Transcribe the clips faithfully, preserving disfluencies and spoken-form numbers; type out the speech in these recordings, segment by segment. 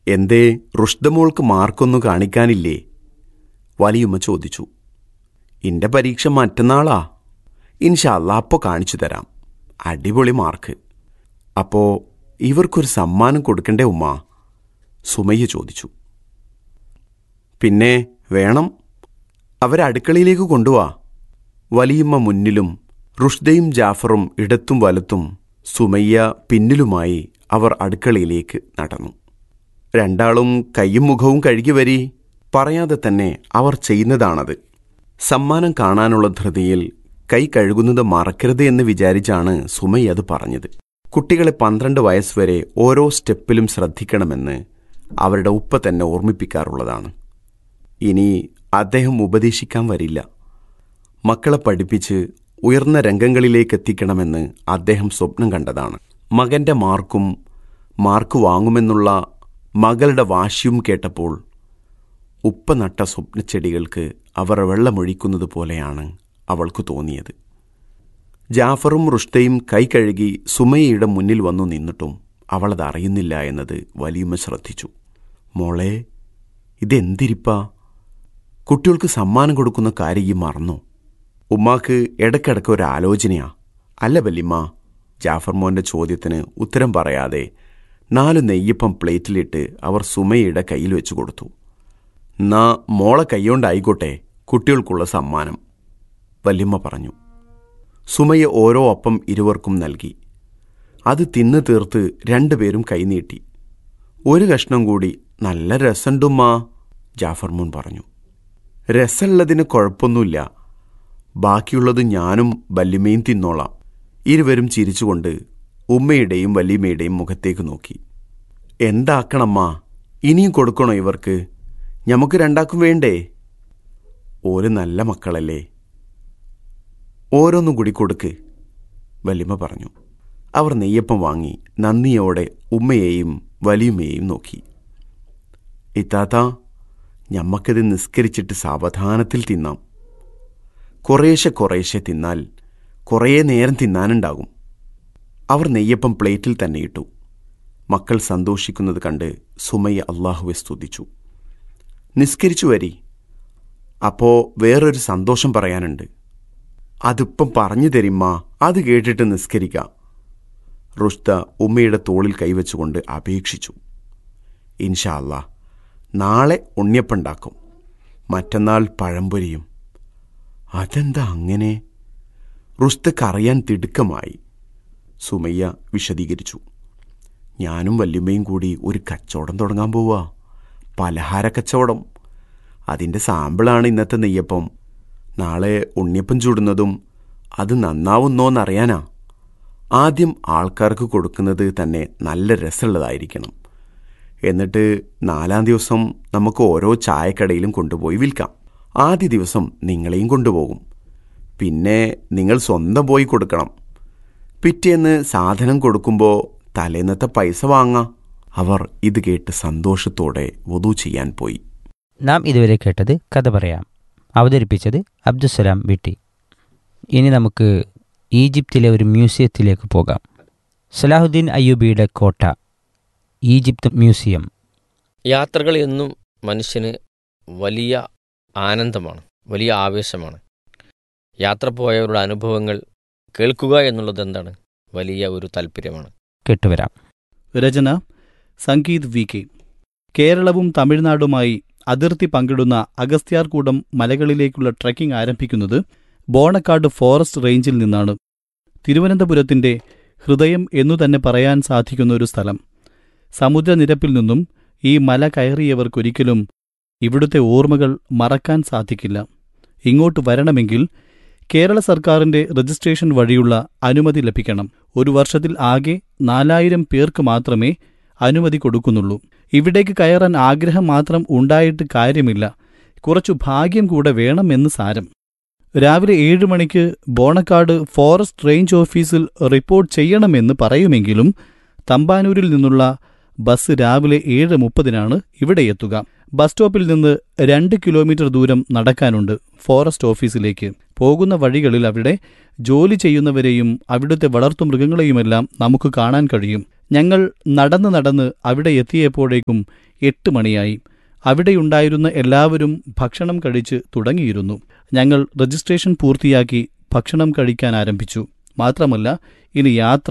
എന്തേ റുഷ്ദമോൾക്ക് മാർക്കൊന്നു കാണിക്കാനില്ലേ? വലിയുമ്മ ചോദിച്ചു. ഇൻ്റെ പരീക്ഷ മറ്റന്നാളാ. ഇൻഷാ അല്ലാ അപ്പോൾ കാണിച്ചു തരാം. അടിപൊളി മാർക്ക്. അപ്പോൾ ഇവർക്കൊരു സമ്മാനം കൊടുക്കണ്ടേ ഉമ്മ? സുമയ്യ ചോദിച്ചു. പിന്നെ വേണം. അവരെ അടുക്കളയിലേക്ക് കൊണ്ടുവാ. വലിയുമ്മ മുന്നിലും റുഷ്ദയും ജാഫറും ഇടത്തും വലത്തും സുമയ്യ പിന്നിലുമായി അവർ അടുക്കളയിലേക്ക് നടന്നു. രണ്ടാളും കയ്യും മുഖവും കഴുകി വരി. പറയാതെ തന്നെ അവർ ചെയ്യുന്നതാണത്. സമ്മാനം കാണാനുള്ള ധൃതിയിൽ കൈ കഴുകുന്നത് മറക്കരുത് എന്ന് വിചാരിച്ചാണ് സുമയ്യ അത് പറഞ്ഞത്. കുട്ടികളെ പന്ത്രണ്ട് വയസ്സ് വരെ ഓരോ സ്റ്റെപ്പിലും ശ്രദ്ധിക്കണമെന്ന് അവരുടെ ഉപ്പ തന്നെ ഓർമ്മിപ്പിക്കാറുള്ളതാണ്. ഇനി അദ്ദേഹം ഉപദേശിക്കാൻ വരില്ല. മക്കളെ പഠിപ്പിച്ച് ഉയർന്ന രംഗങ്ങളിലേക്ക് എത്തിക്കണമെന്ന് അദ്ദേഹം സ്വപ്നം കണ്ടതാണ്. മകൻ്റെ മാർക്കും മാർക്ക് വാങ്ങുമെന്നുള്ള മകളുടെ വാശിയും കേട്ടപ്പോൾ ഉപ്പ നട്ട സ്വപ്നച്ചെടികൾക്ക് അവർ വെള്ളമൊഴിക്കുന്നത് പോലെയാണ് അവൾക്ക് തോന്നിയത്. ജാഫറും റുഷ്ദയും കൈ കഴുകി സുമയ്യയുടെ മുന്നിൽ വന്നു നിന്നിട്ടും അവളത് അറിയുന്നില്ല എന്നത് വലിയുമ്മ ശ്രദ്ധിച്ചു. മോളെ, ഇതെന്തിരിപ്പാ? കുട്ടികൾക്ക് സമ്മാനം കൊടുക്കുന്ന കാര്യം ഈ മറന്നോ? ഉമ്മാക്ക് ഇടയ്ക്കിടയ്ക്ക് ഒരാലോചനയാ അല്ല വല്യമ്മ? ജാഫർ മോൻ്റെ ചോദ്യത്തിന് ഉത്തരം പറയാതെ നാല് നെയ്യപ്പം പ്ലേറ്റിലിട്ട് അവർ സുമയ്യയുടെ കയ്യിൽ വെച്ചു കൊടുത്തു. എന്നാ മോളെ കൈകൊണ്ടായിക്കോട്ടെ കുട്ടികൾക്കുള്ള സമ്മാനം, വല്യമ്മ പറഞ്ഞു. സുമയ്യ ഓരോ അപ്പം ഇരുവർക്കും നൽകി. അത് തിന്ന് തീർത്ത് രണ്ടുപേരും കൈനീട്ടി. ഒരു കഷ്ണം കൂടി. നല്ല രസമുണ്ടുമ്മാ, ജാഫർ മോൻ പറഞ്ഞു. രസമുള്ളതിന് കുഴപ്പമൊന്നുമില്ല. ബാക്കിയുള്ളത് ഞാനും വല്യമ്മയും തിന്നോളാം. ഇരുവരും ചിരിച്ചുകൊണ്ട് ഉമ്മയുടെയും വല്യമ്മയുടെയും മുഖത്തേക്ക് നോക്കി. എന്താക്കണമ്മ? ഇനിയും കൊടുക്കണോ ഇവർക്ക്? നമുക്ക് രണ്ടാക്കും വേണ്ടേ? ഓര് നല്ല മക്കളല്ലേ, ഓരോന്നും കൂടി കൊടുക്ക്, വല്യമ്മ പറഞ്ഞു. അവർ നെയ്യപ്പം വാങ്ങി നന്ദിയോടെ ഉമ്മയെയും വലിയുമ്മയെയും നോക്കി. ഇത്താത്ത, ഞമ്മക്കിത് നിസ്കരിച്ചിട്ട് സാവധാനത്തിൽ തിന്നാം. കുറേശ്ശെ കുറേശ്ശെ തിന്നാൽ കുറേ നേരം തിന്നാനുണ്ടാകും. അവർ നെയ്യപ്പം പ്ലേറ്റിൽ തന്നെ ഇട്ടു. മക്കൾ സന്തോഷിക്കുന്നത് കണ്ട് സുമയ്യ അള്ളാഹുവെ സ്തുതിച്ചു. നിസ്കരിച്ചു വരി. അപ്പോൾ വേറൊരു സന്തോഷം പറയാനുണ്ട്. അതിപ്പം പറഞ്ഞു തരുമ്മ, അത് കേട്ടിട്ട് നിസ്കരിക്കാം. റുഷ്ദ ഉമ്മയുടെ തോളിൽ കൈവച്ചുകൊണ്ട് അപേക്ഷിച്ചു. ഇൻഷാ അല്ലാ, നാളെ ഉണ്ണിയപ്പുണ്ടാക്കും, മറ്റന്നാൾ പഴംപൊരിയും. അതെന്താ അങ്ങനെ? റുഷ്ദക്കറിയാൻ തിടുക്കമായി. സുമയ്യ വിശദീകരിച്ചു. ഞാനും വല്യമ്മയും കൂടി ഒരു കച്ചവടം തുടങ്ങാൻ പോവാ. പലഹാര കച്ചവടം. അതിൻ്റെ സാമ്പിളാണ് ഇന്നത്തെ നെയ്യപ്പം. നാളെ ഉണ്ണിയപ്പം ചൂടുന്നതും അത് നന്നാവുന്നോന്നറിയാനാ. ആദ്യം ആൾക്കാർക്ക് കൊടുക്കുന്നത് തന്നെ നല്ല രസമുള്ളതായിരിക്കണം. എന്നിട്ട് നാലാം ദിവസം നമുക്ക് ഓരോ ചായക്കടയിലും കൊണ്ടുപോയി വിൽക്കാം. ആദ്യ ദിവസം നിങ്ങളെയും കൊണ്ടുപോകും. പിന്നെ നിങ്ങൾ സ്വന്തം പോയി കൊടുക്കണം. പിറ്റേന്ന് സാധനം കൊടുക്കുമ്പോൾ തലേന്നത്തെ പൈസ വാങ്ങാം. അവർ ഇത് കേട്ട് സന്തോഷത്തോടെ വുദു ചെയ്യാൻ പോയി. നാം ഇതുവരെ കേട്ടത് കഥ പറയാം. അവതരിപ്പിച്ചത് അബ്ദുസലാം വീട്ടി. ഇനി നമുക്ക് ഈജിപ്തിലെ ഒരു മ്യൂസിയത്തിലേക്ക് പോകാം. സലാഹുദ്ദീൻ അയ്യൂബിയുടെ കോട്ട, ഈജിപ്ത് മ്യൂസിയം. യാത്രകൾ എന്നും മനുഷ്യന് വലിയ ആനന്ദമാണ്, വലിയ ആവേശമാണ്. യാത്ര പോയവരുടെ അനുഭവങ്ങൾ കേൾക്കുക എന്നുള്ളത് എന്താണ് വലിയ ഒരു താല്പര്യമാണ്. കേട്ടുവരാം. രചന സംഗീത് വി കെ. കേരളവും തമിഴ്നാടുമായി അതിർത്തി പങ്കിടുന്ന അഗസ്ത്യാർകൂടം മലകളിലേക്കുള്ള ട്രെക്കിംഗ് ആരംഭിക്കുന്നത് ബോണക്കാട് ഫോറസ്റ്റ് റേഞ്ചിൽ നിന്നാണ്. തിരുവനന്തപുരത്തിന്റെ ഹൃദയം എന്നുതന്നെ പറയാൻ സാധിക്കുന്ന ഒരു സ്ഥലം. സമുദ്രനിരപ്പിൽ നിന്നും ഈ മല കയറിയവർക്കൊരിക്കലും ഇവിടുത്തെ ഓർമ്മകൾ മറക്കാൻ സാധിക്കില്ല. ഇങ്ങോട്ട് വരണമെങ്കിൽ കേരള സർക്കാരിന്റെ രജിസ്ട്രേഷൻ വഴിയുള്ള അനുമതി ലഭിക്കണം. ഒരു വർഷത്തിൽ ആകെ നാലായിരം പേർക്ക് മാത്രമേ അനുമതി കൊടുക്കുന്നുള്ളൂ. ഇവിടേക്ക് കയറാൻ ആഗ്രഹം മാത്രം ഉണ്ടായിട്ട് കാര്യമില്ല, കുറച്ചു ഭാഗ്യം കൂടെ വേണമെന്ന് സാരം. രാവിലെ ഏഴ് മണിക്ക് ബോണക്കാട് ഫോറസ്റ്റ് റേഞ്ച് ഓഫീസിൽ റിപ്പോർട്ട് ചെയ്യണമെന്ന് പറയുമെങ്കിലും തമ്പാനൂരിൽ നിന്നുള്ള ബസ് രാവിലെ ഏഴ് മുപ്പതിനാണ് ഇവിടെ എത്തുക. ബസ് സ്റ്റോപ്പിൽ നിന്ന് രണ്ട് കിലോമീറ്റർ ദൂരം നടക്കാനുണ്ട് ഫോറസ്റ്റ് ഓഫീസിലേക്ക്. പോകുന്ന വഴികളിൽ അവിടെ ജോലി ചെയ്യുന്നവരെയും അവിടുത്തെ വളർത്തുമൃഗങ്ങളെയുമെല്ലാം നമുക്ക് കാണാൻ കഴിയും. ഞങ്ങൾ നടന്ന് നടന്ന് അവിടെ എത്തിയപ്പോഴേക്കും എട്ട് മണിയായി. അവിടെയുണ്ടായിരുന്ന എല്ലാവരും ഭക്ഷണം കഴിച്ച് തുടങ്ങിയിരുന്നു. ഞങ്ങൾ രജിസ്ട്രേഷൻ പൂർത്തിയാക്കി ഭക്ഷണം കഴിക്കാൻ ആരംഭിച്ചു. മാത്രമല്ല, ഇനി യാത്ര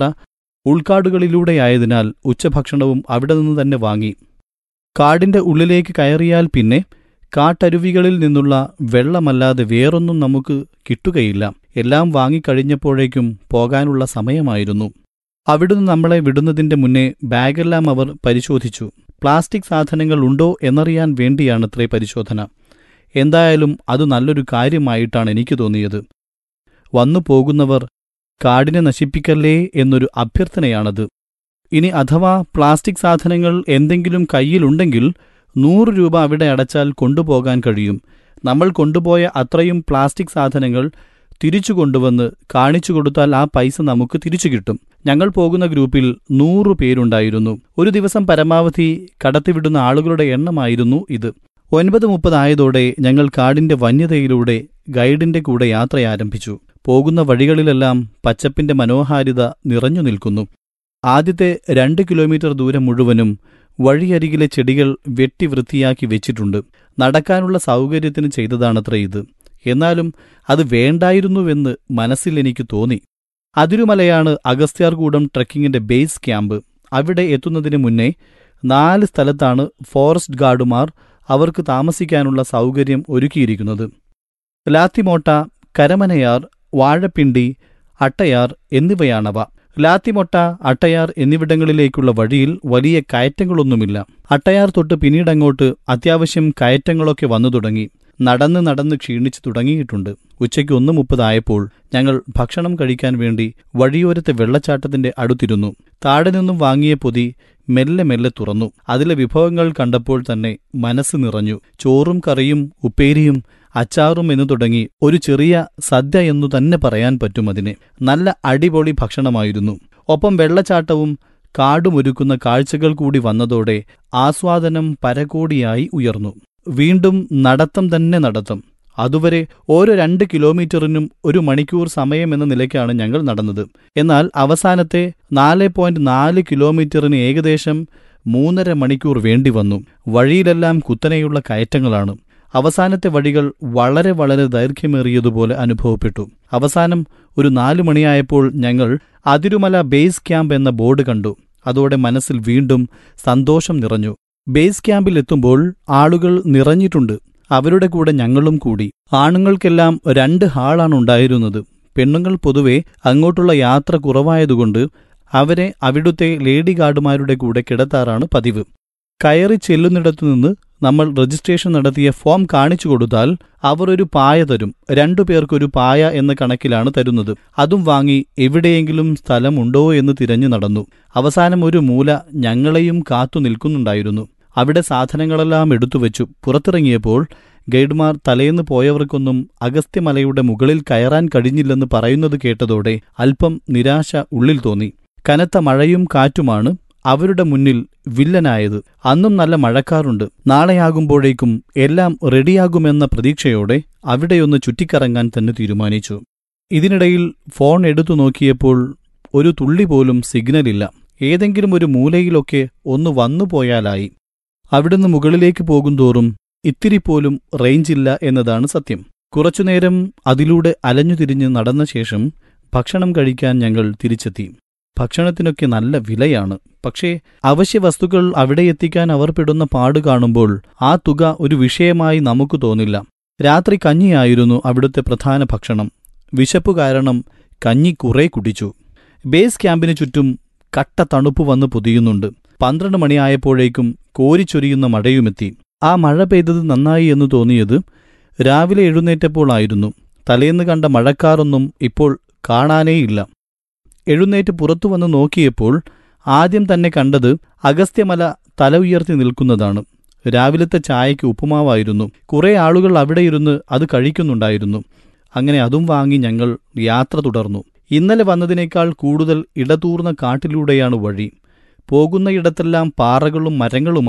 ഉൾക്കാടുകളിലൂടെയായതിനാൽ ഉച്ചഭക്ഷണവും അവിടെ നിന്ന് തന്നെ വാങ്ങി. കാടിന്റെ ഉള്ളിലേക്ക് കയറിയാൽ പിന്നെ കാട്ടരുവികളിൽ നിന്നുള്ള വെള്ളമല്ലാതെ വേറൊന്നും നമുക്ക് കിട്ടുകയില്ല. എല്ലാം വാങ്ങിക്കഴിഞ്ഞപ്പോഴേക്കും പോകാനുള്ള സമയമായിരുന്നു. അവിടുന്ന് നമ്മളെ വിടുന്നതിന്റെ മുന്നേ ബാഗെല്ലാം അവർ പരിശോധിച്ചു. പ്ലാസ്റ്റിക് സാധനങ്ങൾ ഉണ്ടോ എന്നറിയാൻ വേണ്ടിയാണത്രേ പരിശോധന. എന്തായാലും അത് നല്ലൊരു കാര്യമായിട്ടാണ് എനിക്ക് തോന്നിയത്. വന്നു പോകുന്നവർ കാടിനെ നശിപ്പിക്കല്ലേ എന്നൊരു അഭ്യർത്ഥനയാണത്. ഇനി അഥവാ പ്ലാസ്റ്റിക് സാധനങ്ങൾ എന്തെങ്കിലും കയ്യിലുണ്ടെങ്കിൽ നൂറ് രൂപ അവിടെ അടച്ചാൽ കൊണ്ടുപോകാൻ കഴിയും. നമ്മൾ കൊണ്ടുപോയ അത്രയും പ്ലാസ്റ്റിക് സാധനങ്ങൾ തിരിച്ചു കൊണ്ടുവന്ന് കാണിച്ചു കൊടുത്താൽ ആ പൈസ നമുക്ക് തിരിച്ചു കിട്ടും. ഞങ്ങൾ പോകുന്ന ഗ്രൂപ്പിൽ നൂറു പേരുണ്ടായിരുന്നു. ഒരു ദിവസം പരമാവധി കടത്തിവിടുന്ന ആളുകളുടെ എണ്ണമായിരുന്നു ഇത്. ഒൻപത് മുപ്പതായതോടെ ഞങ്ങൾ കാടിന്റെ വന്യതയിലൂടെ ഗൈഡിന്റെ കൂടെ യാത്രയാരംഭിച്ചു. പോകുന്ന വഴികളിലെല്ലാം പച്ചപ്പിന്റെ മനോഹാരിത നിറഞ്ഞു നിൽക്കുന്നു. ആദ്യത്തെ രണ്ട് കിലോമീറ്റർ ദൂരം മുഴുവനും വഴിയരികിലെ ചെടികൾ വെട്ടി വൃത്തിയാക്കി വെച്ചിട്ടുണ്ട്. നടക്കാനുള്ള സൗകര്യത്തിന് ചെയ്തതാണത്രേ ഇത്. എന്നാലും അത് വേണ്ടായിരുന്നുവെന്ന് മനസ്സിൽ എനിക്ക് തോന്നി. അതിരുമലയാണ് അഗസ്ത്യാർകൂടം ട്രക്കിങ്ങിന്റെ ബേസ് ക്യാമ്പ്. അവിടെ എത്തുന്നതിന് മുന്നേ നാല് സ്ഥലത്താണ് ഫോറസ്റ്റ് ഗാർഡുമാർ അവർക്ക് താമസിക്കാനുള്ള സൗകര്യം ഒരുക്കിയിരിക്കുന്നത്. ലാത്തിമോട്ട, കരമനയാർ, വാഴപ്പിണ്ടി, അട്ടയാർ എന്നിവയാണവ. ലാത്തിമൊട്ട, അട്ടയാർ എന്നിവിടങ്ങളിലേക്കുള്ള വഴിയിൽ വലിയ കയറ്റങ്ങളൊന്നുമില്ല. അട്ടയാർ തൊട്ട് പിന്നീടങ്ങോട്ട് അത്യാവശ്യം കയറ്റങ്ങളൊക്കെ വന്നു തുടങ്ങി. നടന്ന് നടന്ന് ക്ഷീണിച്ചു തുടങ്ങിയിട്ടുണ്ട്. ഉച്ചയ്ക്ക് ഒന്ന് മുപ്പതായപ്പോൾ ഞങ്ങൾ ഭക്ഷണം കഴിക്കാൻ വേണ്ടി വഴിയോരത്തെ വെള്ളച്ചാട്ടത്തിന്റെ അടുത്തിരുന്നു. താഴെ നിന്നും വാങ്ങിയ പൊതി മെല്ലെ മെല്ലെ തുറന്നു. അതിലെ വിഭവങ്ങൾ കണ്ടപ്പോൾ തന്നെ മനസ്സ് നിറഞ്ഞു. ചോറും കറിയും ഉപ്പേരിയും അച്ചാറും എന്നു തുടങ്ങി ഒരു ചെറിയ സദ്യ എന്നു തന്നെ പറയാൻ പറ്റും അതിനെ. നല്ല അടിപൊളി ഭക്ഷണമായിരുന്നു. ഒപ്പം വെള്ളച്ചാട്ടവും കാടുമൊരുക്കുന്ന കാഴ്ചകൾ കൂടി വന്നതോടെ ആസ്വാദനം പരകോടിയായി ഉയർന്നു. വീണ്ടും നടത്തം തന്നെ നടത്തം. അതുവരെ ഓരോ രണ്ട് കിലോമീറ്ററിനും ഒരു മണിക്കൂർ സമയമെന്ന നിലയ്ക്കാണ് ഞങ്ങൾ നടന്നത്. എന്നാൽ അവസാനത്തെ നാല് പോയിന്റ് നാല് കിലോമീറ്ററിന് ഏകദേശം മൂന്നര മണിക്കൂർ വേണ്ടി വന്നു. വഴിയിലെല്ലാം കുത്തനെയുള്ള കയറ്റങ്ങളാണ്. അവസാനത്തെ വഴികൾ വളരെ വളരെ ദൈർഘ്യമേറിയതുപോലെ അനുഭവപ്പെട്ടു. അവസാനം ഒരു നാലു മണിയായപ്പോൾ ഞങ്ങൾ അതിരുമല ബേസ് ക്യാമ്പ് എന്ന ബോർഡ് കണ്ടു. അതോടെ മനസ്സിൽ വീണ്ടും സന്തോഷം നിറഞ്ഞു. ബേസ് ക്യാമ്പിൽ എത്തുമ്പോൾ ആളുകൾ നിറഞ്ഞിട്ടുണ്ട്. അവരുടെ കൂടെ ഞങ്ങളും കൂടി. ആണുങ്ങൾക്കെല്ലാം രണ്ട് ഹാളാണ് ഉണ്ടായിരുന്നത്. പെണ്ണുങ്ങൾ പൊതുവെ അങ്ങോട്ടുള്ള യാത്ര കുറവായതുകൊണ്ട് അവരെ അവിടുത്തെ ലേഡി ഗാർഡുമാരുടെ കൂടെ കിടത്താറാണ് പതിവ്. കയറി ചെല്ലുന്നിടത്തുനിന്ന് നമ്മൾ രജിസ്ട്രേഷൻ നടത്തിയ ഫോം കാണിച്ചു കൊടുത്താൽ അവർ ഒരു പായ തരും. രണ്ടു പേർക്കൊരു പായ എന്ന കണക്കിലാണ് തരുന്നത്. അതും വാങ്ങി എവിടെയെങ്കിലും സ്ഥലമുണ്ടോ എന്ന് തിരഞ്ഞു നടന്നു. അവസാനം ഒരു മൂല ഞങ്ങളെയും കാത്തു നിൽക്കുന്നുണ്ടായിരുന്നു. അവിടെ സാധനങ്ങളെല്ലാം എടുത്തുവെച്ചു. പുറത്തിറങ്ങിയപ്പോൾ ഗൈഡുമാർ തലേന്ന് പോയവർക്കൊന്നും അഗസ്ത്യമലയുടെ മുകളിൽ കയറാൻ കഴിഞ്ഞില്ലെന്ന് പറയുന്നത് കേട്ടതോടെ അല്പം നിരാശ ഉള്ളിൽ തോന്നി. കനത്ത മഴയും കാറ്റുമാണ് അവരുടെ മുന്നിൽ വില്ലനായത്. അന്നും നല്ല മഴക്കാറുണ്ട്. നാളെയാകുമ്പോഴേക്കും എല്ലാം റെഡിയാകുമെന്ന പ്രതീക്ഷയോടെ അവിടെയൊന്ന് ചുറ്റിക്കറങ്ങാൻ തന്നെ തീരുമാനിച്ചു. ഇതിനിടയിൽ ഫോൺ എടുത്തു നോക്കിയപ്പോൾ ഒരു തുള്ളി പോലും സിഗ്നലില്ല. ഏതെങ്കിലും ഒരു മൂലയിലൊക്കെ ഒന്ന് വന്നുപോയാലായി. അവിടുന്ന് മുകളിലേക്ക് പോകുന്തോറും ഇത്തിരി പോലും റേഞ്ചില്ല എന്നതാണ് സത്യം. കുറച്ചുനേരം അതിലൂടെ അലഞ്ഞുതിരിഞ്ഞ് നടന്ന ശേഷം ഭക്ഷണം കഴിക്കാൻ ഞങ്ങൾ തിരിച്ചെത്തി. ഭക്ഷണത്തിനൊക്കെ നല്ല വിലയാണ്. പക്ഷേ അവശ്യ വസ്തുക്കൾ അവിടെ എത്തിക്കാൻ അവർ പെടുന്ന പാട് കാണുമ്പോൾ ആ തുക ഒരു വിഷയമായി നമുക്ക് തോന്നില്ല. രാത്രി കഞ്ഞിയായിരുന്നു അവിടുത്തെ പ്രധാന ഭക്ഷണം. വിശപ്പു കാരണം കഞ്ഞി കുറെ കുടിച്ചു. ബേസ് ക്യാമ്പിന് ചുറ്റും കട്ട തണുപ്പ് വന്ന് പൊതിയുന്നുണ്ട്. പന്ത്രണ്ട് മണിയായപ്പോഴേക്കും കോരിച്ചൊരിയുന്ന മഴയുമെത്തി. ആ മഴ പെയ്തത് നന്നായി എന്ന് തോന്നിയത് രാവിലെ എഴുന്നേറ്റപ്പോളായിരുന്നു. തലേന്ന് കണ്ട മഴക്കാറൊന്നും ഇപ്പോൾ കാണാനേയില്ല. എഴുന്നേറ്റ് പുറത്തു വന്ന് നോക്കിയപ്പോൾ ആദ്യം തന്നെ കണ്ടത് അഗസ്ത്യമല തല ഉയർത്തി നിൽക്കുന്നതാണ്. രാവിലത്തെ ചായയ്ക്ക് ഉപ്പുമാവായിരുന്നു. കുറെ ആളുകൾ അവിടെയിരുന്ന് അത് കഴിക്കുന്നുണ്ടായിരുന്നു. അങ്ങനെ അതും വാങ്ങി ഞങ്ങൾ യാത്ര തുടർന്നു. ഇന്നലെ വന്നതിനേക്കാൾ കൂടുതൽ ഇടതൂർന്ന കാട്ടിലൂടെയാണ് വഴി. പോകുന്നയിടത്തെല്ലാം പാറകളും മരങ്ങളുമാണ്.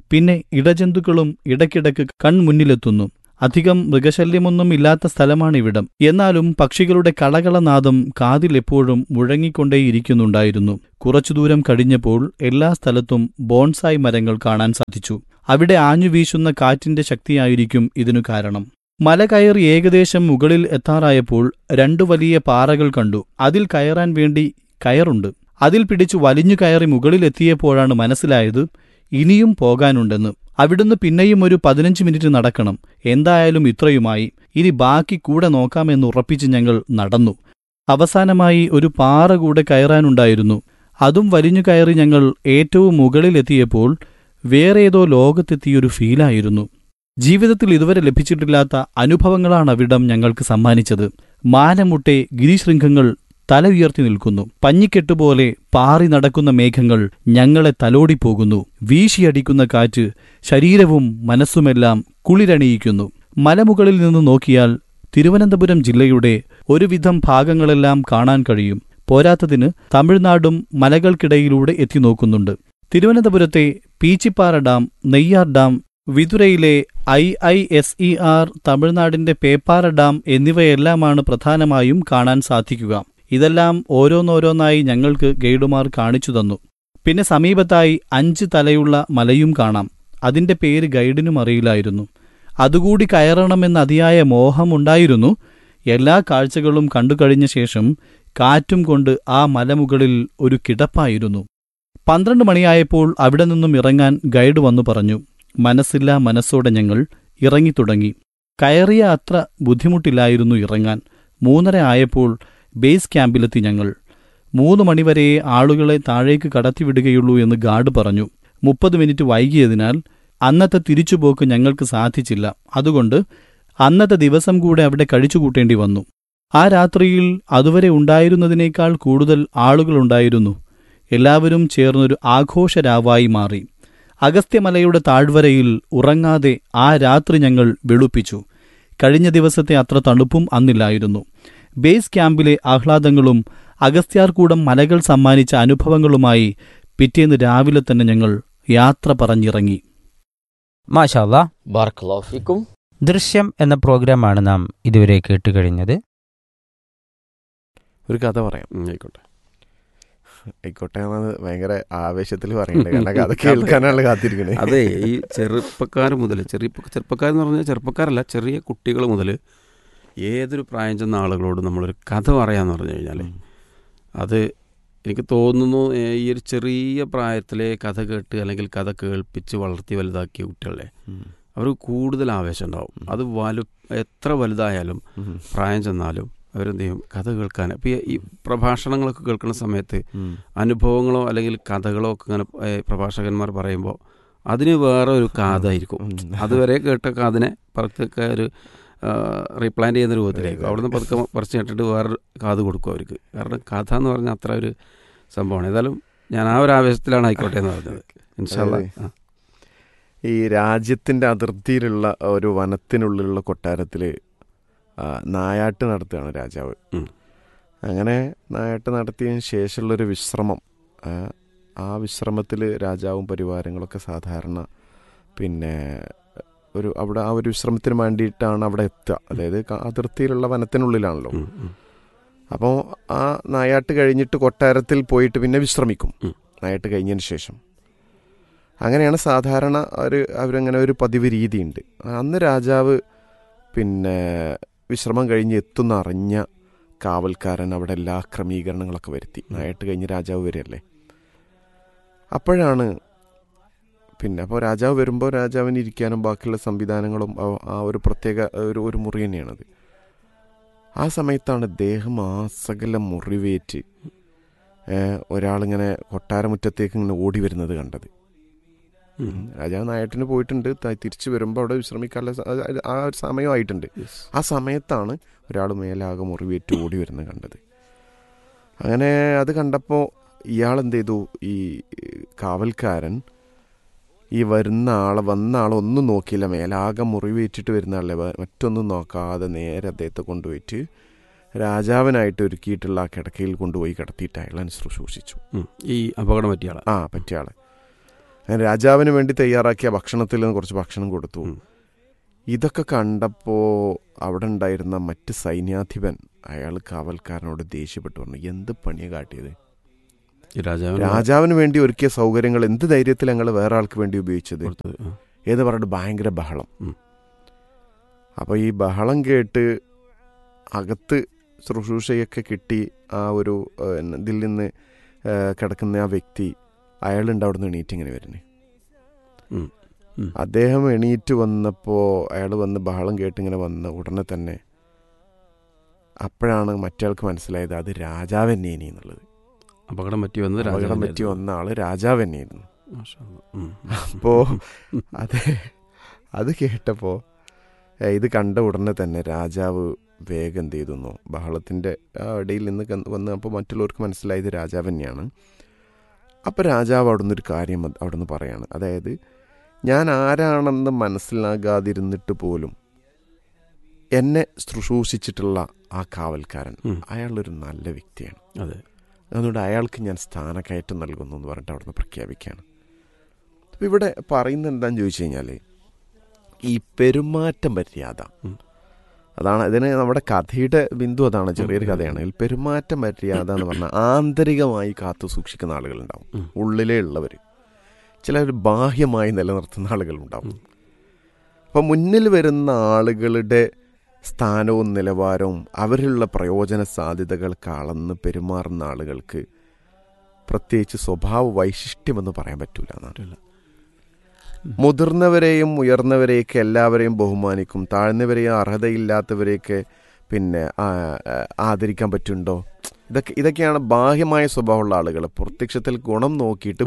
പിന്നെ ഇടജന്തുക്കളും ഇടയ്ക്കിടയ്ക്ക് കൺമുന്നിലെത്തുന്നു. അധികം മൃഗശല്യമൊന്നും ഇല്ലാത്ത സ്ഥലമാണിവിടം. എന്നാലും പക്ഷികളുടെ കളകളനാദം കാതിലെപ്പോഴും മുഴങ്ങിക്കൊണ്ടേയിരിക്കുന്നുണ്ടായിരുന്നു. കുറച്ചു ദൂരം കഴിഞ്ഞപ്പോൾ എല്ലാ സ്ഥലത്തും ബോൺസായ് മരങ്ങൾ കാണാൻ സാധിച്ചു. അവിടെ ആഞ്ഞുവീശുന്ന കാറ്റിന്റെ ശക്തിയായിരിക്കും ഇതിനു കാരണം. മല കയറി ഏകദേശം മുകളിൽ എത്താറായപ്പോൾ രണ്ടു വലിയ പാറകൾ കണ്ടു. അതിൽ കയറാൻ വേണ്ടി കയറുണ്ട്. അതിൽ പിടിച്ചു വലിഞ്ഞു കയറി മുകളിലെത്തിയപ്പോഴാണ് മനസ്സിലായത് ഇനിയും പോകാനുണ്ടെന്ന്. അവിടുന്ന് പിന്നെയും ഒരു പതിനഞ്ച് മിനിറ്റ് നടക്കണം. എന്തായാലും ഇത്രയുമായി, ഇനി ബാക്കി കൂടെ നോക്കാമെന്ന് ഉറപ്പിച്ച് ഞങ്ങൾ നടന്നു. അവസാനമായി ഒരു പാറ കൂടെ കയറാനുണ്ടായിരുന്നു. അതും വലിഞ്ഞു കയറി ഞങ്ങൾ ഏറ്റവും മുകളിലെത്തിയപ്പോൾ വേറേതോ ലോകത്തെത്തിയൊരു ഫീലായിരുന്നു. ജീവിതത്തിൽ ഇതുവരെ ലഭിച്ചിട്ടില്ലാത്ത അനുഭവങ്ങളാണ് അവിടം ഞങ്ങൾക്ക് സമ്മാനിച്ചത്. മാനമുട്ടെ ഗിരിശൃംഗങ്ങൾ തല ഉയർത്തി നിൽക്കുന്നു. പഞ്ഞിക്കെട്ടുപോലെ പാറി നടക്കുന്ന മേഘങ്ങൾ ഞങ്ങളെ തലോടിപ്പോകുന്നു. വീശിയടിക്കുന്ന കാറ്റ് ശരീരവും മനസ്സുമെല്ലാം കുളിരണിയിക്കുന്നു. മലമുകളിൽ നിന്ന് നോക്കിയാൽ തിരുവനന്തപുരം ജില്ലയുടെ ഒരുവിധം ഭാഗങ്ങളെല്ലാം കാണാൻ കഴിയും. പോരാത്തതിന് തമിഴ്നാടും മലകൾക്കിടയിലൂടെ എത്തി നോക്കുന്നുണ്ട്. തിരുവനന്തപുരത്തെ പീച്ചിപ്പാറ dam, Neyyar dam, വിതുരയിലെ I I S E R, തമിഴ്നാടിന്റെ പേപ്പാറ ഡാം എന്നിവയെല്ലാമാണ് പ്രധാനമായും കാണാൻ സാധിക്കുക. ഇതെല്ലാം ഓരോന്നോരോന്നായി ഞങ്ങൾക്ക് ഗൈഡുമാർ കാണിച്ചു തന്നു. പിന്നെ സമീപത്തായി അഞ്ച് തലയുള്ള മലയും കാണാം. അതിന്റെ പേര് ഗൈഡിനും അറിയില്ലായിരുന്നു. അതുകൂടി കയറണമെന്ന അതിയായ മോഹമുണ്ടായിരുന്നു. എല്ലാ കാഴ്ചകളും കണ്ടുകഴിഞ്ഞ ശേഷം കാറ്റും കൊണ്ട് ആ മലമുകളിൽ ഒരു കിടപ്പായിരുന്നു. പന്ത്രണ്ട് മണിയായപ്പോൾ അവിടെ നിന്നും ഇറങ്ങാൻ ഗൈഡ് വന്നു പറഞ്ഞു. മനസ്സില്ലാ മനസ്സോടെ ഞങ്ങൾ ഇറങ്ങിത്തുടങ്ങി. കയറിയ അത്ര ബുദ്ധിമുട്ടില്ലായിരുന്നു ഇറങ്ങാൻ. മൂന്നര ആയപ്പോൾ ബേസ് ക്യാമ്പിലെത്തി ഞങ്ങൾ. മൂന്ന് മണിവരെ ആളുകളെ താഴേക്ക് കടത്തിവിടുകയുള്ളൂ എന്ന് ഗാർഡ് പറഞ്ഞു. മുപ്പത് മിനിറ്റ് വൈകിയതിനാൽ അന്നത്തെ തിരിച്ചുപോക്ക് ഞങ്ങൾക്ക് സാധിച്ചില്ല. അതുകൊണ്ട് അന്നത്തെ ദിവസം കൂടെ അവിടെ കഴിച്ചുകൂട്ടേണ്ടി വന്നു. ആ രാത്രിയിൽ അതുവരെ ഉണ്ടായിരുന്നതിനേക്കാൾ കൂടുതൽ ആളുകളുണ്ടായിരുന്നു. എല്ലാവരും ചേർന്നൊരു ആഘോഷരാവായി മാറി. അഗസ്ത്യമലയുടെ താഴ്വരയിൽ ഉറങ്ങാതെ ആ രാത്രി ഞങ്ങൾ വെളുപ്പിച്ചു. കഴിഞ്ഞ ദിവസത്തെ അത്ര തണുപ്പും അന്നില്ലായിരുന്നു. ബേസ് ക്യാമ്പിലെ ആഹ്ലാദങ്ങളും അഗസ്ത്യാർകൂടം മലകൾ സമ്മാനിച്ച അനുഭവങ്ങളുമായി പിറ്റേന്ന് രാവിലെ തന്നെ ഞങ്ങൾ യാത്ര പറഞ്ഞിറങ്ങി. മാഷാ അല്ലാഹ്. ബാറക്കല്ലാഹു ഫീക്കും. ദൃശ്യം എന്ന പ്രോഗ്രാമാണ് നാം ഇതുവരെ കേട്ടുകഴിഞ്ഞത്. ഒരു കഥ പറയാം. ആയിക്കോട്ടെ ആയിക്കോട്ടെ എന്നത് ഭയങ്കര ആവേശത്തിൽ പറയണ്ടേ, കാരണം കഥ കേൾക്കാനാണ് കാത്തിരിക്കണേ. അതെ, ഈ ചെറുപ്പക്കാർ മുതൽ ചെറിയ ചെറുപ്പക്കാരെന്ന് പറഞ്ഞാൽ ചെറുപ്പക്കാരല്ല, ചെറിയ കുട്ടികൾ മുതൽ ഏതൊരു പ്രായം ചെന്ന ആളുകളോട് നമ്മളൊരു കഥ പറയാമെന്ന് പറഞ്ഞു കഴിഞ്ഞാൽ അത് എനിക്ക് തോന്നുന്നു ഈ ഒരു ചെറിയ പ്രായത്തിലെ കഥ കേട്ട് അല്ലെങ്കിൽ കഥ കേൾപ്പിച്ച് വളർത്തി വലുതാക്കിയ കുട്ടികളെ അവർക്ക് കൂടുതൽ ആവേശം ഉണ്ടാവും. അത് വലു എത്ര വലുതായാലും പ്രായം ചെന്നാലും അവരെന്ത് ചെയ്യും, കഥ കേൾക്കാൻ. അപ്പോൾ ഈ പ്രഭാഷണങ്ങളൊക്കെ കേൾക്കുന്ന സമയത്ത് അനുഭവങ്ങളോ അല്ലെങ്കിൽ കഥകളോ ഒക്കെ ഇങ്ങനെ പ്രഭാഷകന്മാർ പറയുമ്പോൾ അതിന് വേറെ ഒരു കാതായിരിക്കും. അതുവരെ കേട്ട കാതിനെ പുറത്തൊക്കെ ഒരു റീപ്ലാന്റ് ചെയ്യുന്ന രൂപത്തിലായിരിക്കും. അവിടെ നിന്ന് പതുക്കെ പറിച്ച് കേട്ടിട്ട് വേറെ കാത് കൊടുക്കും അവർക്ക്. കാരണം കഥ എന്ന് പറഞ്ഞാൽ അത്ര ഒരു സംഭവമാണ്. ഏതായാലും ഞാൻ ആ ഒരു ആവേശത്തിലാണ് ആയിക്കോട്ടെ എന്ന് പറഞ്ഞത്. ഇൻഷാ അല്ലാഹ്. ഈ രാജ്യത്തിൻ്റെ അതിർത്തിയിലുള്ള ഒരു വനത്തിനുള്ളിലുള്ള കൊട്ടാരത്തിൽ നായാട്ട് നടത്തുകയാണ് രാജാവ്. അങ്ങനെ നായാട്ട് നടത്തിയതിന് ശേഷമുള്ളൊരു വിശ്രമം. ആ വിശ്രമത്തിൽ രാജാവും പരിവാരങ്ങളൊക്കെ സാധാരണ പിന്നെ ഒരു അവിടെ ആ ഒരു വിശ്രമത്തിന് വേണ്ടിയിട്ടാണ് അവിടെ എത്തുക. അതായത് അതിർത്തിയിലുള്ള വനത്തിനുള്ളിലാണല്ലോ. അപ്പോൾ ആ നായാട്ട് കഴിഞ്ഞിട്ട് കൊട്ടാരത്തിൽ പോയിട്ട് പിന്നെ വിശ്രമിക്കും നായാട്ട് കഴിഞ്ഞതിന് ശേഷം. അങ്ങനെയാണ് സാധാരണ ഒരു അവരങ്ങനെ ഒരു പതിവ് രീതിയുണ്ട്. അന്ന് രാജാവ് പിന്നെ വിശ്രമം കഴിഞ്ഞ് എത്തുന്ന അറിഞ്ഞ കാവൽക്കാരൻ അവിടെ എല്ലാ ക്രമീകരണങ്ങളൊക്കെ വരുത്തി. നായാട്ട് കഴിഞ്ഞ് രാജാവ് വരികയല്ലേ. അപ്പോഴാണ് പിന്നെ അപ്പോൾ രാജാവ് വരുമ്പോൾ രാജാവിന് ഇരിക്കാനും ബാക്കിയുള്ള സംവിധാനങ്ങളും ആ ഒരു പ്രത്യേക ഒരു ഒരു മുറി തന്നെയാണത്. ആ സമയത്താണ് ദേഹം ആസകലം മുറിവേറ്റ് ഒരാളിങ്ങനെ കൊട്ടാരമുറ്റത്തേക്ക് ഇങ്ങനെ ഓടി വരുന്നത് കണ്ടത്. രാജാവ് നായാട്ടിന് പോയിട്ടുണ്ട്. തിരിച്ചു വരുമ്പോൾ അവിടെ വിശ്രമിക്കാനുള്ള ആ ഒരു സമയമായിട്ടുണ്ട്. ആ സമയത്താണ് ഒരാൾ മേലാകെ മുറിവേറ്റ് ഓടി വരുന്നത് കണ്ടത്. അങ്ങനെ അത് കണ്ടപ്പോൾ ഇയാളെന്ത് ചെയ്തു, ഈ കാവൽക്കാരൻ ഈ വരുന്ന ആളെ വന്ന ആളൊന്നും നോക്കിയില്ല. മേലാകെ മുറിവേറ്റിട്ട് വരുന്ന ആളെ മറ്റൊന്നും നോക്കാതെ നേരെ അദ്ദേഹത്തെ കൊണ്ടുപോയിട്ട് രാജാവിനായിട്ട് ഒരുക്കിയിട്ടുള്ള ആ കിടക്കയിൽ കൊണ്ടുപോയി കിടത്തിയിട്ട് അയാളെ ശുശ്രൂഷിച്ചു. ഈ അപകടം പറ്റിയ ആളെ ആ പറ്റിയ ആളെ അങ്ങനെ രാജാവിന് വേണ്ടി തയ്യാറാക്കിയ ഭക്ഷണത്തിൽ നിന്ന് കുറച്ച് ഭക്ഷണം കൊടുത്തു. ഇതൊക്കെ കണ്ടപ്പോൾ അവിടെ ഉണ്ടായിരുന്ന മറ്റ് സൈന്യാധിപൻ അയാൾ കാവൽക്കാരനോട് ദേഷ്യപ്പെട്ടു പറഞ്ഞു, എന്ത് പണിയാണ് കാട്ടിയത്? രാജാവിന് വേണ്ടി ഒരുക്കിയ സൗകര്യങ്ങൾ എന്ത് ധൈര്യത്തിൽ ഞങ്ങൾ വേറെ ആൾക്ക് വേണ്ടി ഉപയോഗിച്ചത് ഏത് പറഞ്ഞിട്ട് ഭയങ്കര ബഹളം. അപ്പോൾ ഈ ബഹളം കേട്ട് അകത്ത് ശുശ്രൂഷയൊക്കെ കിട്ടി ആ ഒരു ഇതിൽ നിന്ന് കിടക്കുന്ന ആ വ്യക്തി അയാളുണ്ട് അവിടെ നിന്ന് എണീറ്റ് ഇങ്ങനെ വരുന്നത്. അദ്ദേഹം എണീറ്റ് വന്നപ്പോൾ അയാൾ വന്ന് ബഹളം കേട്ടിങ്ങനെ വന്ന ഉടനെ തന്നെ അപ്പോഴാണ് മറ്റയാൾക്ക് മനസ്സിലായത് അത് രാജാവ് തന്നെയാണ് എന്നുള്ളത്. അപകടം പറ്റി വന്നത് അപകടം പറ്റി വന്ന ആള് രാജാവ് തന്നെയായിരുന്നു. അപ്പോൾ അത് അത് കേട്ടപ്പോൾ ഇത് കണ്ട ഉടനെ തന്നെ രാജാവ് വേഗം എന്ത് ചെയ്തു, ബഹളത്തിൻ്റെ ഇടയിൽ നിന്ന് വന്ന് അപ്പോൾ മറ്റുള്ളവർക്ക് മനസ്സിലായത് ഇത് രാജാവ് തന്നെയാണ്. അപ്പോൾ രാജാവ് അവിടെ നിന്നൊരു കാര്യം അവിടെ നിന്ന് പറയാണ്, അതായത് ഞാൻ ആരാണെന്ന് മനസ്സിലാകാതിരുന്നിട്ട് പോലും എന്നെ ശുശ്രൂഷിച്ചിട്ടുള്ള ആ കാവൽക്കാരൻ അയാളൊരു നല്ല വ്യക്തിയാണ്, അതെ, അതുകൊണ്ട് അയാൾക്ക് ഞാൻ സ്ഥാനക്കയറ്റം നൽകുന്നു എന്ന് പറഞ്ഞിട്ട് അവിടെ നിന്ന് പ്രഖ്യാപിക്കുകയാണ്. അപ്പോൾ ഇവിടെ പറയുന്നത് എന്താണെന്ന് ചോദിച്ചു കഴിഞ്ഞാൽ ഈ പെരുമാറ്റ മര്യാദ അതാണ് ഇതിന് നമ്മുടെ കഥയുടെ ബിന്ദു. അതാണ്, ചെറിയൊരു കഥയാണ്. ഇതിൽ പെരുമാറ്റ മര്യാദ എന്ന് പറഞ്ഞാൽ ആന്തരികമായി കാത്തു സൂക്ഷിക്കുന്ന ആളുകളുണ്ടാവും, ഉള്ളിലേ ഉള്ളവർ. ചിലർ ബാഹ്യമായി നിലനിർത്തുന്ന ആളുകളുണ്ടാവും. അപ്പം മുന്നിൽ വരുന്ന ആളുകളുടെ സ്ഥാനവും നിലവാരവും അവരിലുള്ള പ്രയോജന സാധ്യതകൾക്ക് അളന്ന് പെരുമാറുന്ന ആളുകൾക്ക് പ്രത്യേകിച്ച് സ്വഭാവ വൈശിഷ്ട്യമെന്ന് പറയാൻ പറ്റൂല എന്നാണ്. മുതിർന്നവരെയും ഉയർന്നവരെയൊക്കെ എല്ലാവരെയും ബഹുമാനിക്കും, താഴ്ന്നവരെയും അർഹതയില്ലാത്തവരെയൊക്കെ പിന്നെ ആദരിക്കാൻ പറ്റുണ്ടോ? ഇതൊക്കെ ഇതൊക്കെയാണ് ബാഹ്യമായ സ്വഭാവമുള്ള ആളുകൾ. പ്രത്യക്ഷത്തിൽ ഗുണം നോക്കിയിട്ട്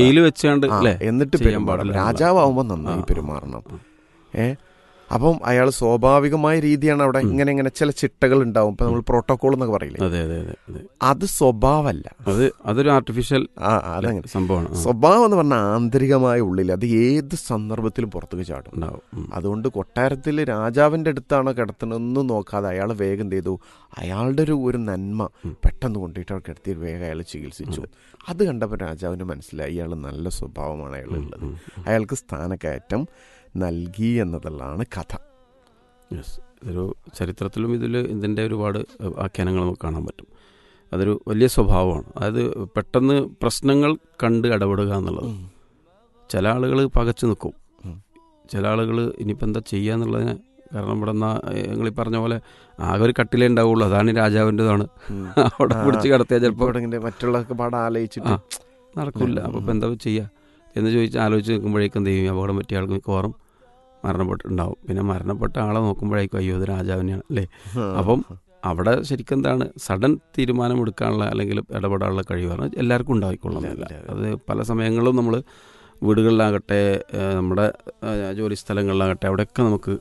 എന്നിട്ട് പെരുമാറണം. രാജാവാകുമ്പോൾ നന്നായി പെരുമാറണം. ഏഹ് അപ്പം അയാൾ സ്വാഭാവികമായ രീതിയാണ് അവിടെ ഇങ്ങനെ ഇങ്ങനെ ചില ചിട്ടകൾ ഉണ്ടാവും. ഇപ്പം നമ്മൾ പ്രോട്ടോകോൾ എന്നൊക്കെ പറയില്ലേ, അത് സ്വഭാവമല്ല, അത് അതൊരു ആർട്ടിഫിഷ്യൽ അതങ്ങനെ സംഭവമാണ്. സ്വഭാവം എന്ന് പറഞ്ഞാൽ ആന്തരികമായ ഉള്ളിൽ അത് ഏത് സന്ദർഭത്തിലും പുറത്തേക്ക് ചാടും. അതുകൊണ്ട് കൊട്ടാരത്തിൽ രാജാവിൻ്റെ അടുത്താണോ കിടത്തണമെന്ന് നോക്കാതെ അയാൾ വേഗം ചെയ്തു, അയാളുടെ ഒരു ഒരു നന്മ പെട്ടെന്ന് കൊണ്ടിട്ട് അവിടെ കിടത്തി വേഗം അയാൾ ചികിത്സിച്ചു. അത് കണ്ടപ്പോൾ രാജാവിന് മനസ്സിലായി ഇയാൾ നല്ല സ്വഭാവമാണ് അയാളുള്ളത്, അയാൾക്ക് സ്ഥാനക്കയറ്റം നൽകി എന്നതുള്ളതാണ് കഥ. യെസ്, ഇതൊരു ചരിത്രത്തിലും ഇതിൽ ഇതിൻ്റെ ഒരുപാട് ആഖ്യാനങ്ങൾ നമുക്ക് കാണാൻ പറ്റും. അതൊരു വലിയ സ്വഭാവമാണ്. അതായത് പെട്ടെന്ന് പ്രശ്നങ്ങൾ കണ്ട് ഇടപെടുക എന്നുള്ളത്. ചില ആളുകൾ പകച്ചു നിൽക്കും, ചില ആളുകൾ ഇനിയിപ്പോൾ എന്താ ചെയ്യുക എന്നുള്ളതിന്, കാരണം ഇവിടെ നിന്നാ നിങ്ങൾ ഈ പറഞ്ഞ പോലെ ആകെ ഒരു കട്ടിലേ ഉണ്ടാവുള്ളൂ, അതാണ് രാജാവിൻ്റെതാണ്, അവിടെ പിടിച്ച് കിടത്തിയാൽ ചിലപ്പോൾ മറ്റുള്ളവർക്ക് പാടെ ആലോചിച്ചിട്ട് നടക്കില്ല. അപ്പോൾ ഇപ്പം എന്താ ചെയ്യുക എന്ന് ചോദിച്ച് ആലോചിച്ച് നിൽക്കുമ്പോഴേക്കും എന്ത് ചെയ്യും, അപകടം പറ്റിയ ആൾക്ക് മിക്കവാറും മരണപ്പെട്ടുണ്ടാവും. പിന്നെ മരണപ്പെട്ട ആളെ നോക്കുമ്പോഴേക്കും അയ്യോ ഇത് രാജാവിനെയാണ് അല്ലേ. അപ്പം അവിടെ ശരിക്കും എന്താണ് സഡൻ തീരുമാനമെടുക്കാനുള്ള അല്ലെങ്കിൽ ഇടപെടാനുള്ള കഴിവ് പറഞ്ഞാൽ എല്ലാവർക്കും ഉണ്ടായിക്കൊള്ളുന്നില്ല. അത് പല സമയങ്ങളിലും നമ്മൾ വീടുകളിലാകട്ടെ നമ്മുടെ ജോലി സ്ഥലങ്ങളിലാകട്ടെ അവിടെയൊക്കെ നമുക്ക്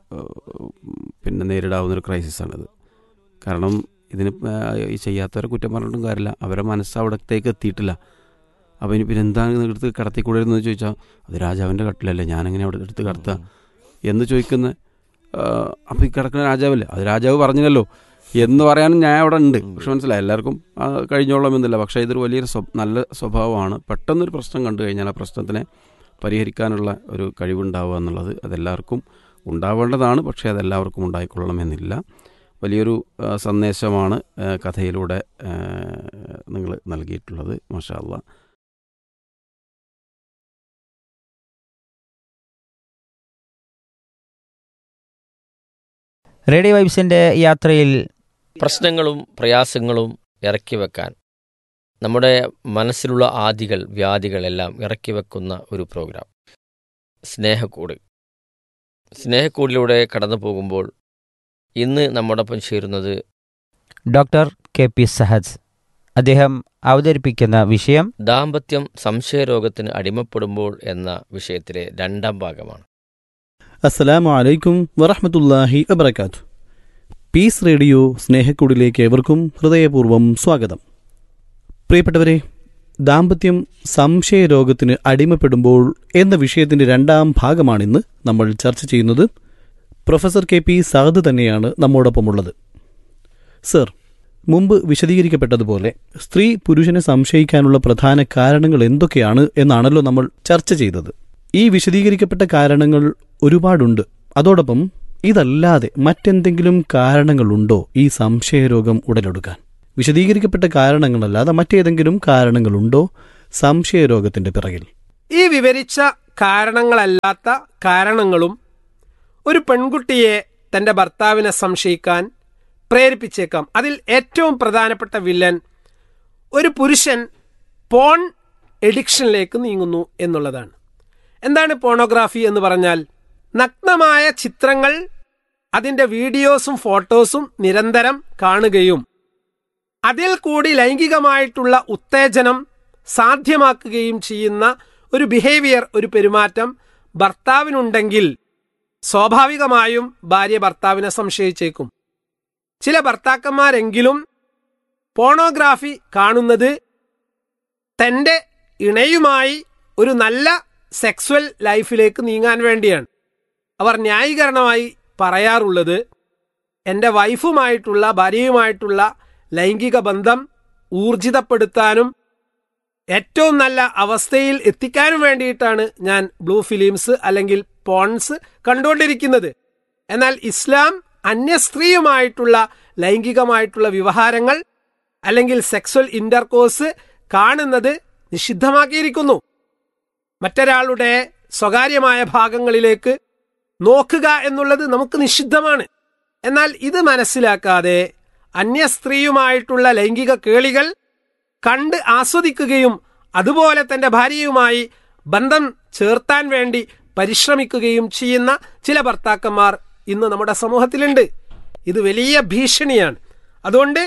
പിന്നെ നേരിടാവുന്നൊരു ക്രൈസിസാണിത്. കാരണം ഇതിന് ഈ ചെയ്യാത്തവരെ കുറ്റം പറഞ്ഞിട്ടും കാര്യമില്ല, അവരെ മനസ്സ് അവിടത്തേക്ക് എത്തിയിട്ടില്ല. അപ്പോൾ ഇനി പിന്നെ എന്താണ് എടുത്ത് കടത്തിക്കൂടരുതെന്ന് ചോദിച്ചാൽ അത് രാജാവിൻ്റെ കട്ടിലല്ലേ, ഞാനെങ്ങനെ അവിടെ എടുത്ത് കടത്തുക എന്ന് ചോദിക്കുന്നത്. അപ്പോൾ ഈ കിടക്കുന്ന രാജാവല്ലേ, അത് രാജാവ് പറഞ്ഞില്ലല്ലോ എന്ന് പറയാനും ഞാൻ അവിടെ ഉണ്ട്. പക്ഷെ മനസ്സിലായി എല്ലാവർക്കും കഴിഞ്ഞോളം എന്നില്ല. പക്ഷേ ഇതൊരു വലിയൊരു നല്ല സ്വഭാവമാണ്. പെട്ടെന്നൊരു പ്രശ്നം കണ്ടു കഴിഞ്ഞാൽ ആ പ്രശ്നത്തിനെ പരിഹരിക്കാനുള്ള ഒരു കഴിവുണ്ടാവുക എന്നുള്ളത് അതെല്ലാവർക്കും ഉണ്ടാവേണ്ടതാണ്. പക്ഷേ അതെല്ലാവർക്കും ഉണ്ടായിക്കൊള്ളണമെന്നില്ല. വലിയൊരു സന്ദേശമാണ് കഥയിലൂടെ നിങ്ങൾ നൽകിയിട്ടുള്ളത്. മാഷാ അല്ലാ. റേഡിയോ വൈബ്സിൻ്റെ യാത്രയിൽ പ്രശ്നങ്ങളും പ്രയാസങ്ങളും ഇറക്കി വെക്കാൻ, നമ്മുടെ മനസ്സിലുള്ള ആദികൾ വ്യാധികളെല്ലാം ഇറക്കി വെക്കുന്ന ഒരു പ്രോഗ്രാം സ്നേഹക്കൂട്. സ്നേഹക്കൂടിലൂടെ കടന്നു പോകുമ്പോൾ ഇന്ന് നമ്മോടൊപ്പം ചേരുന്നത് ഡോക്ടർ കെ പി സഹദ്. അദ്ദേഹം അവതരിപ്പിക്കുന്ന വിഷയം ദാമ്പത്യം സംശയരോഗത്തിന് അടിമപ്പെടുമ്പോൾ എന്ന വിഷയത്തിലെ രണ്ടാം ഭാഗമാണ്. അസ്സലാമു അലൈക്കും വറഹ്മത്തുള്ളാഹി വബറകാതുഹു. പീസ് റേഡിയോ സ്നേഹക്കൂടിലേക്ക് ഏവർക്കും ഹൃദയപൂർവ്വം സ്വാഗതം. പ്രിയപ്പെട്ടവരെ, ദാമ്പത്യം സംശയരോഗത്തിന് അടിമപ്പെടുമ്പോൾ എന്ന വിഷയത്തിൻ്റെ രണ്ടാം ഭാഗമാണിന്ന് നമ്മൾ ചർച്ച ചെയ്യുന്നത്. പ്രൊഫസർ കെ പി സഅദ് തന്നെയാണ് നമ്മോടൊപ്പമുള്ളത്. സർ, മുമ്പ് വിശദീകരിക്കപ്പെട്ടതുപോലെ സ്ത്രീ പുരുഷനെ സംശയിക്കാനുള്ള പ്രധാന കാരണങ്ങൾ എന്തൊക്കെയാണ് എന്നാണല്ലോ നമ്മൾ ചർച്ച ചെയ്തത്. ഈ വിശദീകരിക്കപ്പെട്ട കാരണങ്ങൾ ഒരുപാടുണ്ട്. അതോടൊപ്പം ഇതല്ലാതെ മറ്റെന്തെങ്കിലും കാരണങ്ങളുണ്ടോ ഈ സംശയരോഗം ഉടലെടുക്കാൻ? വിശദീകരിക്കപ്പെട്ട കാരണങ്ങളല്ലാതെ മറ്റേതെങ്കിലും കാരണങ്ങളുണ്ടോ സംശയരോഗത്തിന്റെ പിറകിൽ? ഈ വിവരിച്ച കാരണങ്ങളല്ലാത്ത കാരണങ്ങളും ഒരു പെൺകുട്ടിയെ തൻ്റെ ഭർത്താവിനെ സംശയിക്കാൻ പ്രേരിപ്പിച്ചേക്കാം. അതിൽ ഏറ്റവും പ്രധാനപ്പെട്ട വില്ലൻ ഒരു പുരുഷൻ പോൺ എഡിക്ഷനിലേക്ക് നീങ്ങുന്നു എന്നുള്ളതാണ്. എന്താണ് പോണോഗ്രാഫി എന്ന് പറഞ്ഞാൽ? നഗ്നമായ ചിത്രങ്ങൾ, അതിൻ്റെ വീഡിയോസും ഫോട്ടോസും നിരന്തരം കാണുകയും അതിൽ കൂടി ലൈംഗികമായിട്ടുള്ള ഉത്തേജനം സാധ്യമാക്കുകയും ചെയ്യുന്ന ഒരു ബിഹേവിയർ, ഒരു പെരുമാറ്റം ഭർത്താവിനുണ്ടെങ്കിൽ സ്വാഭാവികമായും ഭാര്യ ഭർത്താവിനെ സംശയിച്ചേക്കും. ചില ഭർത്താക്കന്മാരെങ്കിലും പോണോഗ്രാഫി കാണുന്നത് തൻ്റെ ഇണയുമായി ഒരു നല്ല സെക്സ്വൽ ലൈഫിലേക്ക് നീങ്ങാൻ വേണ്ടിയാണ്. അവർ ന്യായീകരണമായി പറയാറുള്ളത് എൻ്റെ വൈഫുമായിട്ടുള്ള, ഭാര്യയുമായിട്ടുള്ള ലൈംഗിക ബന്ധം ഊർജിതപ്പെടുത്താനും ഏറ്റവും നല്ല അവസ്ഥയിൽ എത്തിക്കാനും വേണ്ടിയിട്ടാണ് ഞാൻ ബ്ലൂ ഫിലിംസ് അല്ലെങ്കിൽ പോൺസ് കണ്ടുകൊണ്ടിരിക്കുന്നത്. എന്നാൽ ഇസ്ലാം അന്യ സ്ത്രീയുമായിട്ടുള്ള ലൈംഗികമായിട്ടുള്ള വ്യവഹാരങ്ങൾ അല്ലെങ്കിൽ സെക്സ്വൽ ഇന്റർകോഴ്സ് കാണുന്നത് നിഷിദ്ധമാക്കിയിരിക്കുന്നു. മറ്റൊരാളുടെ സ്വകാര്യമായ ഭാഗങ്ങളിലേക്ക് നോക്കുക എന്നുള്ളത് നമുക്ക് നിഷിദ്ധമാണ്. എന്നാൽ ഇത് മനസ്സിലാക്കാതെ അന്യ സ്ത്രീയുമായിട്ടുള്ള ലൈംഗിക കേളികൾ കണ്ട് ആസ്വദിക്കുകയും അതുപോലെ തൻ്റെ ഭാര്യയുമായി ബന്ധം ചേർത്താൻ വേണ്ടി പരിശ്രമിക്കുകയും ചെയ്യുന്ന ചില ഭർത്താക്കന്മാർ ഇന്ന് നമ്മുടെ സമൂഹത്തിലുണ്ട്. ഇത് വലിയ ഭീഷണിയാണ്. അതുകൊണ്ട്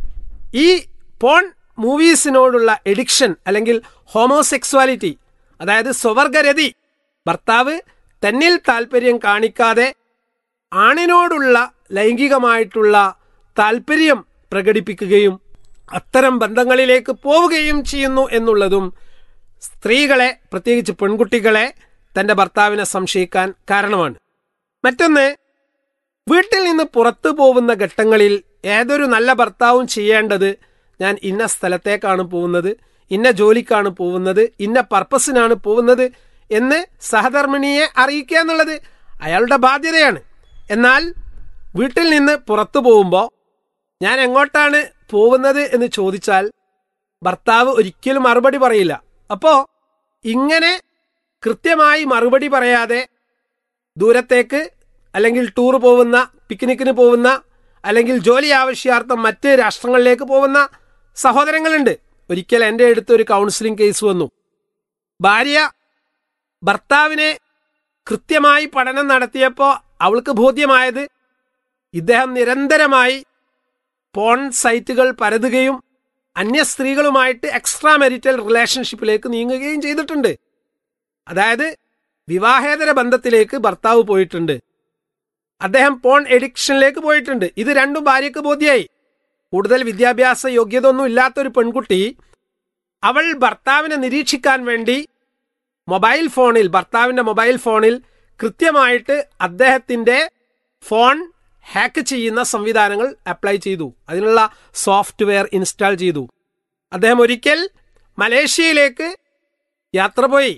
ഈ പോൺ മൂവീസിനോടുള്ള എഡിക്ഷൻ അല്ലെങ്കിൽ ഹോമോസെക്സ്വാലിറ്റി, അതായത് സ്വവർഗരതി, ഭർത്താവ് തന്നിൽ താല്പര്യം കാണിക്കാതെ ആണിനോടുള്ള ലൈംഗികമായിട്ടുള്ള താല്പര്യം പ്രകടിപ്പിക്കുകയും അത്തരം ബന്ധങ്ങളിലേക്ക് പോവുകയും ചെയ്യുന്നു എന്നുള്ളതും സ്ത്രീകളെ, പ്രത്യേകിച്ച് പെൺകുട്ടികളെ, തൻ്റെ ഭർത്താവിനെ സംശയിക്കാൻ കാരണമാണ്. മറ്റൊന്ന്, വീട്ടിൽ നിന്ന് പുറത്തു പോകുന്ന ഘട്ടങ്ങളിൽ ഏതൊരു നല്ല ഭർത്താവും ചെയ്യേണ്ടത്, ഞാൻ ഇന്ന സ്ഥലത്തേക്കാണ് പോകുന്നത്, ഇന്ന ജോലിക്കാണ് പോകുന്നത്, ഇന്ന പർപ്പസിനാണ് പോകുന്നത് എന്ന് സഹധർമ്മിണിയെ അറിയിക്കുക എന്നുള്ളത് അയാളുടെ ബാധ്യതയാണ്. എന്നാൽ വീട്ടിൽ നിന്ന് പുറത്തു പോകുമ്പോൾ ഞാൻ എങ്ങോട്ടാണ് പോകുന്നത് എന്ന് ചോദിച്ചാൽ ഭർത്താവ് ഒരിക്കലും മറുപടി പറയില്ല. അപ്പോൾ ഇങ്ങനെ കൃത്യമായി മറുപടി പറയാതെ ദൂരത്തേക്ക് അല്ലെങ്കിൽ ടൂർ പോകുന്ന, പിക്നിക്കിന് പോകുന്ന, അല്ലെങ്കിൽ ജോലി ആവശ്യാർത്ഥം മറ്റ് രാഷ്ട്രങ്ങളിലേക്ക് പോകുന്ന സഹോദരങ്ങളുണ്ട്. ഒരിക്കൽ എൻ്റെ അടുത്ത് ഒരു കൗൺസിലിംഗ് കേസ് വന്നു. ഭാര്യ ഭർത്താവിനെ കൃത്യമായി പഠനം നടത്തിയപ്പോൾ അവൾക്ക് ബോധ്യമായത് ഇദ്ദേഹം നിരന്തരമായി പോൺ സൈറ്റുകൾ പരതുകയും അന്യ സ്ത്രീകളുമായിട്ട് എക്സ്ട്രാ മെരിറ്റൽ റിലേഷൻഷിപ്പിലേക്ക് നീങ്ങുകയും ചെയ്തിട്ടുണ്ട്. അതായത് വിവാഹേതര ബന്ധത്തിലേക്ക് ഭർത്താവ് പോയിട്ടുണ്ട്, അദ്ദേഹം പോൺ എഡിക്ഷനിലേക്ക് പോയിട്ടുണ്ട്. ഇത് രണ്ടും ഭാര്യയ്ക്ക് ബോധ്യമായി. കൂടുതൽ വിദ്യാഭ്യാസ യോഗ്യത ഒന്നും ഇല്ലാത്തൊരു പെൺകുട്ടി അവൾ ഭർത്താവിനെ നിരീക്ഷിക്കാൻ വേണ്ടി മൊബൈൽ ഫോണിൽ, ഭർത്താവിൻ്റെ മൊബൈൽ ഫോണിൽ കൃത്യമായിട്ട് അദ്ദേഹത്തിൻ്റെ ഫോൺ ഹാക്ക് ചെയ്യുന്ന സംവിധാനങ്ങൾ അപ്ലൈ ചെയ്തു, അതിനുള്ള സോഫ്റ്റ്വെയർ ഇൻസ്റ്റാൾ ചെയ്തു. അദ്ദേഹം ഒരിക്കൽ മലേഷ്യയിലേക്ക് യാത്ര പോയി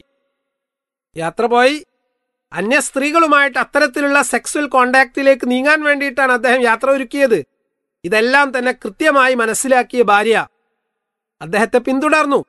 യാത്ര പോയി അന്യ സ്ത്രീകളുമായിട്ട് അത്തരത്തിലുള്ള സെക്സ്വൽ കോണ്ടാക്റ്റിലേക്ക് നീങ്ങാൻ വേണ്ടിയിട്ടാണ് അദ്ദേഹം യാത്ര ഒരുക്കിയത്. ഇതെല്ലാം തന്നെ കൃത്യമായി മനസ്സിലാക്കിയ ഭാര്യ അദ്ദേഹത്തെ പിന്തുടർന്നു.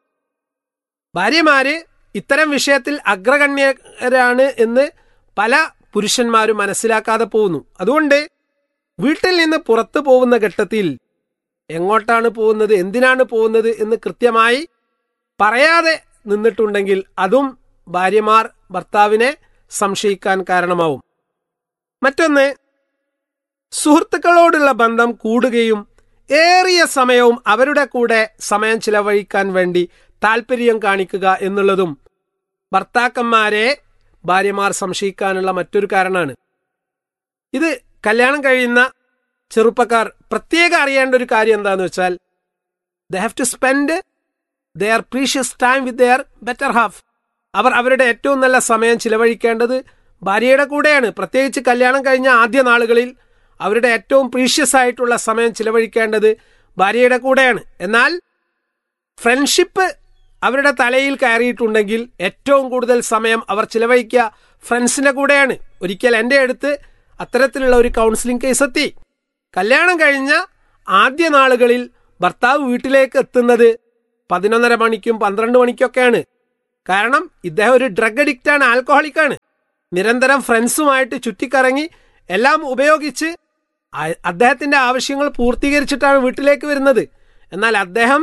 ഭാര്യമാര് ഇത്തരം വിഷയത്തിൽ അഗ്രഗണ്യരാണ് എന്ന് പല പുരുഷന്മാരും മനസ്സിലാക്കാതെ പോകുന്നു. അതുകൊണ്ട് വീട്ടിൽ നിന്ന് പുറത്തു പോകുന്ന ഘട്ടത്തിൽ എങ്ങോട്ടാണ് പോകുന്നത്, എന്തിനാണ് പോകുന്നത് എന്ന് കൃത്യമായി പറയാതെ നിന്നിട്ടുണ്ടെങ്കിൽ അതും ഭാര്യമാർ ഭർത്താവിനെ സംശയിക്കാൻ കാരണമാവും. മറ്റൊന്ന്, സുഹൃത്തുക്കളോടുള്ള ബന്ധം കൂടുകയും ഏറിയ സമയവും അവരുടെ കൂടെ സമയം ചിലവഴിക്കാൻ വേണ്ടി താല്പര്യം കാണിക്കുക എന്നുള്ളതും ഭർത്താക്കന്മാരെ ഭാര്യമാർ സംശയിക്കാനുള്ള മറ്റൊരു കാരണമാണ്. ഇത് കല്യാണം കഴിയുന്ന ചെറുപ്പക്കാർ പ്രത്യേകം അറിയേണ്ട ഒരു കാര്യം എന്താണെന്ന് വെച്ചാൽ, they have to spend there precious time with their better half. അവർ അവരുടെ ഏറ്റവും നല്ല സമയം ചിലവഴിക്കേണ്ടത് ഭാര്യയുടെ കൂടെയാണ്. പ്രത്യേകിച്ച് കല്യാണം കഴിഞ്ഞ ആദ്യ നാളുകളിൽ അവരുടെ ഏറ്റവും പ്രീഷ്യസ് ആയിട്ടുള്ള സമയം ചിലവഴിക്കേണ്ടത് ഭാര്യയുടെ കൂടെയാണ്. എന്നാൽ ഫ്രണ്ട്ഷിപ്പ് അവരുടെ തലയിൽ കയറിയിട്ടുണ്ടെങ്കിൽ ഏറ്റവും കൂടുതൽ സമയം അവർ ചിലവഴിക്കുക ഫ്രണ്ട്സിൻ്റെ കൂടെയാണ്. ഒരിക്കൽ എൻ്റെ അടുത്ത് അത്തരത്തിലുള്ള ഒരു കൗൺസിലിംഗ് കേസ് എത്തി. കല്യാണം കഴിഞ്ഞ ആദ്യ നാളുകളിൽ ഭർത്താവ് വീട്ടിലേക്ക് എത്തുന്നത് പതിനൊന്നര മണിക്കും പന്ത്രണ്ട് മണിക്കൊക്കെയാണ്. കാരണം ഇദ്ദേഹം ഒരു ഡ്രഗ് അഡിക്റ്റാണ്, ആൽക്കഹോളിക്കാണ്. നിരന്തരം ഫ്രണ്ട്സുമായിട്ട് ചുറ്റിക്കറങ്ങി എല്ലാം ഉപയോഗിച്ച് അദ്ദേഹത്തിൻ്റെ ആവശ്യങ്ങൾ പൂർത്തീകരിച്ചിട്ടാണ് വീട്ടിലേക്ക് വരുന്നത്. എന്നാൽ അദ്ദേഹം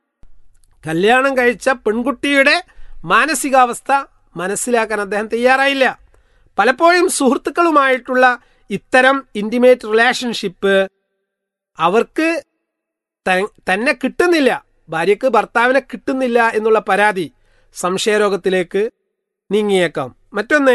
കല്യാണം കഴിച്ച പെൺകുട്ടിയുടെ മാനസികാവസ്ഥ മനസ്സിലാക്കാൻ അദ്ദേഹം തയ്യാറായില്ല. പലപ്പോഴും സുഹൃത്തുക്കളുമായിട്ടുള്ള ഇത്തരം ഇൻറ്റിമേറ്റ് റിലേഷൻഷിപ്പ് അവർക്ക് തന്നെ കിട്ടുന്നില്ല, ഭാര്യയ്ക്ക് ഭർത്താവിനെ കിട്ടുന്നില്ല എന്നുള്ള പരാതി സംശയരോഗത്തിലേക്ക് നീങ്ങിയേക്കാം. മറ്റൊന്ന്,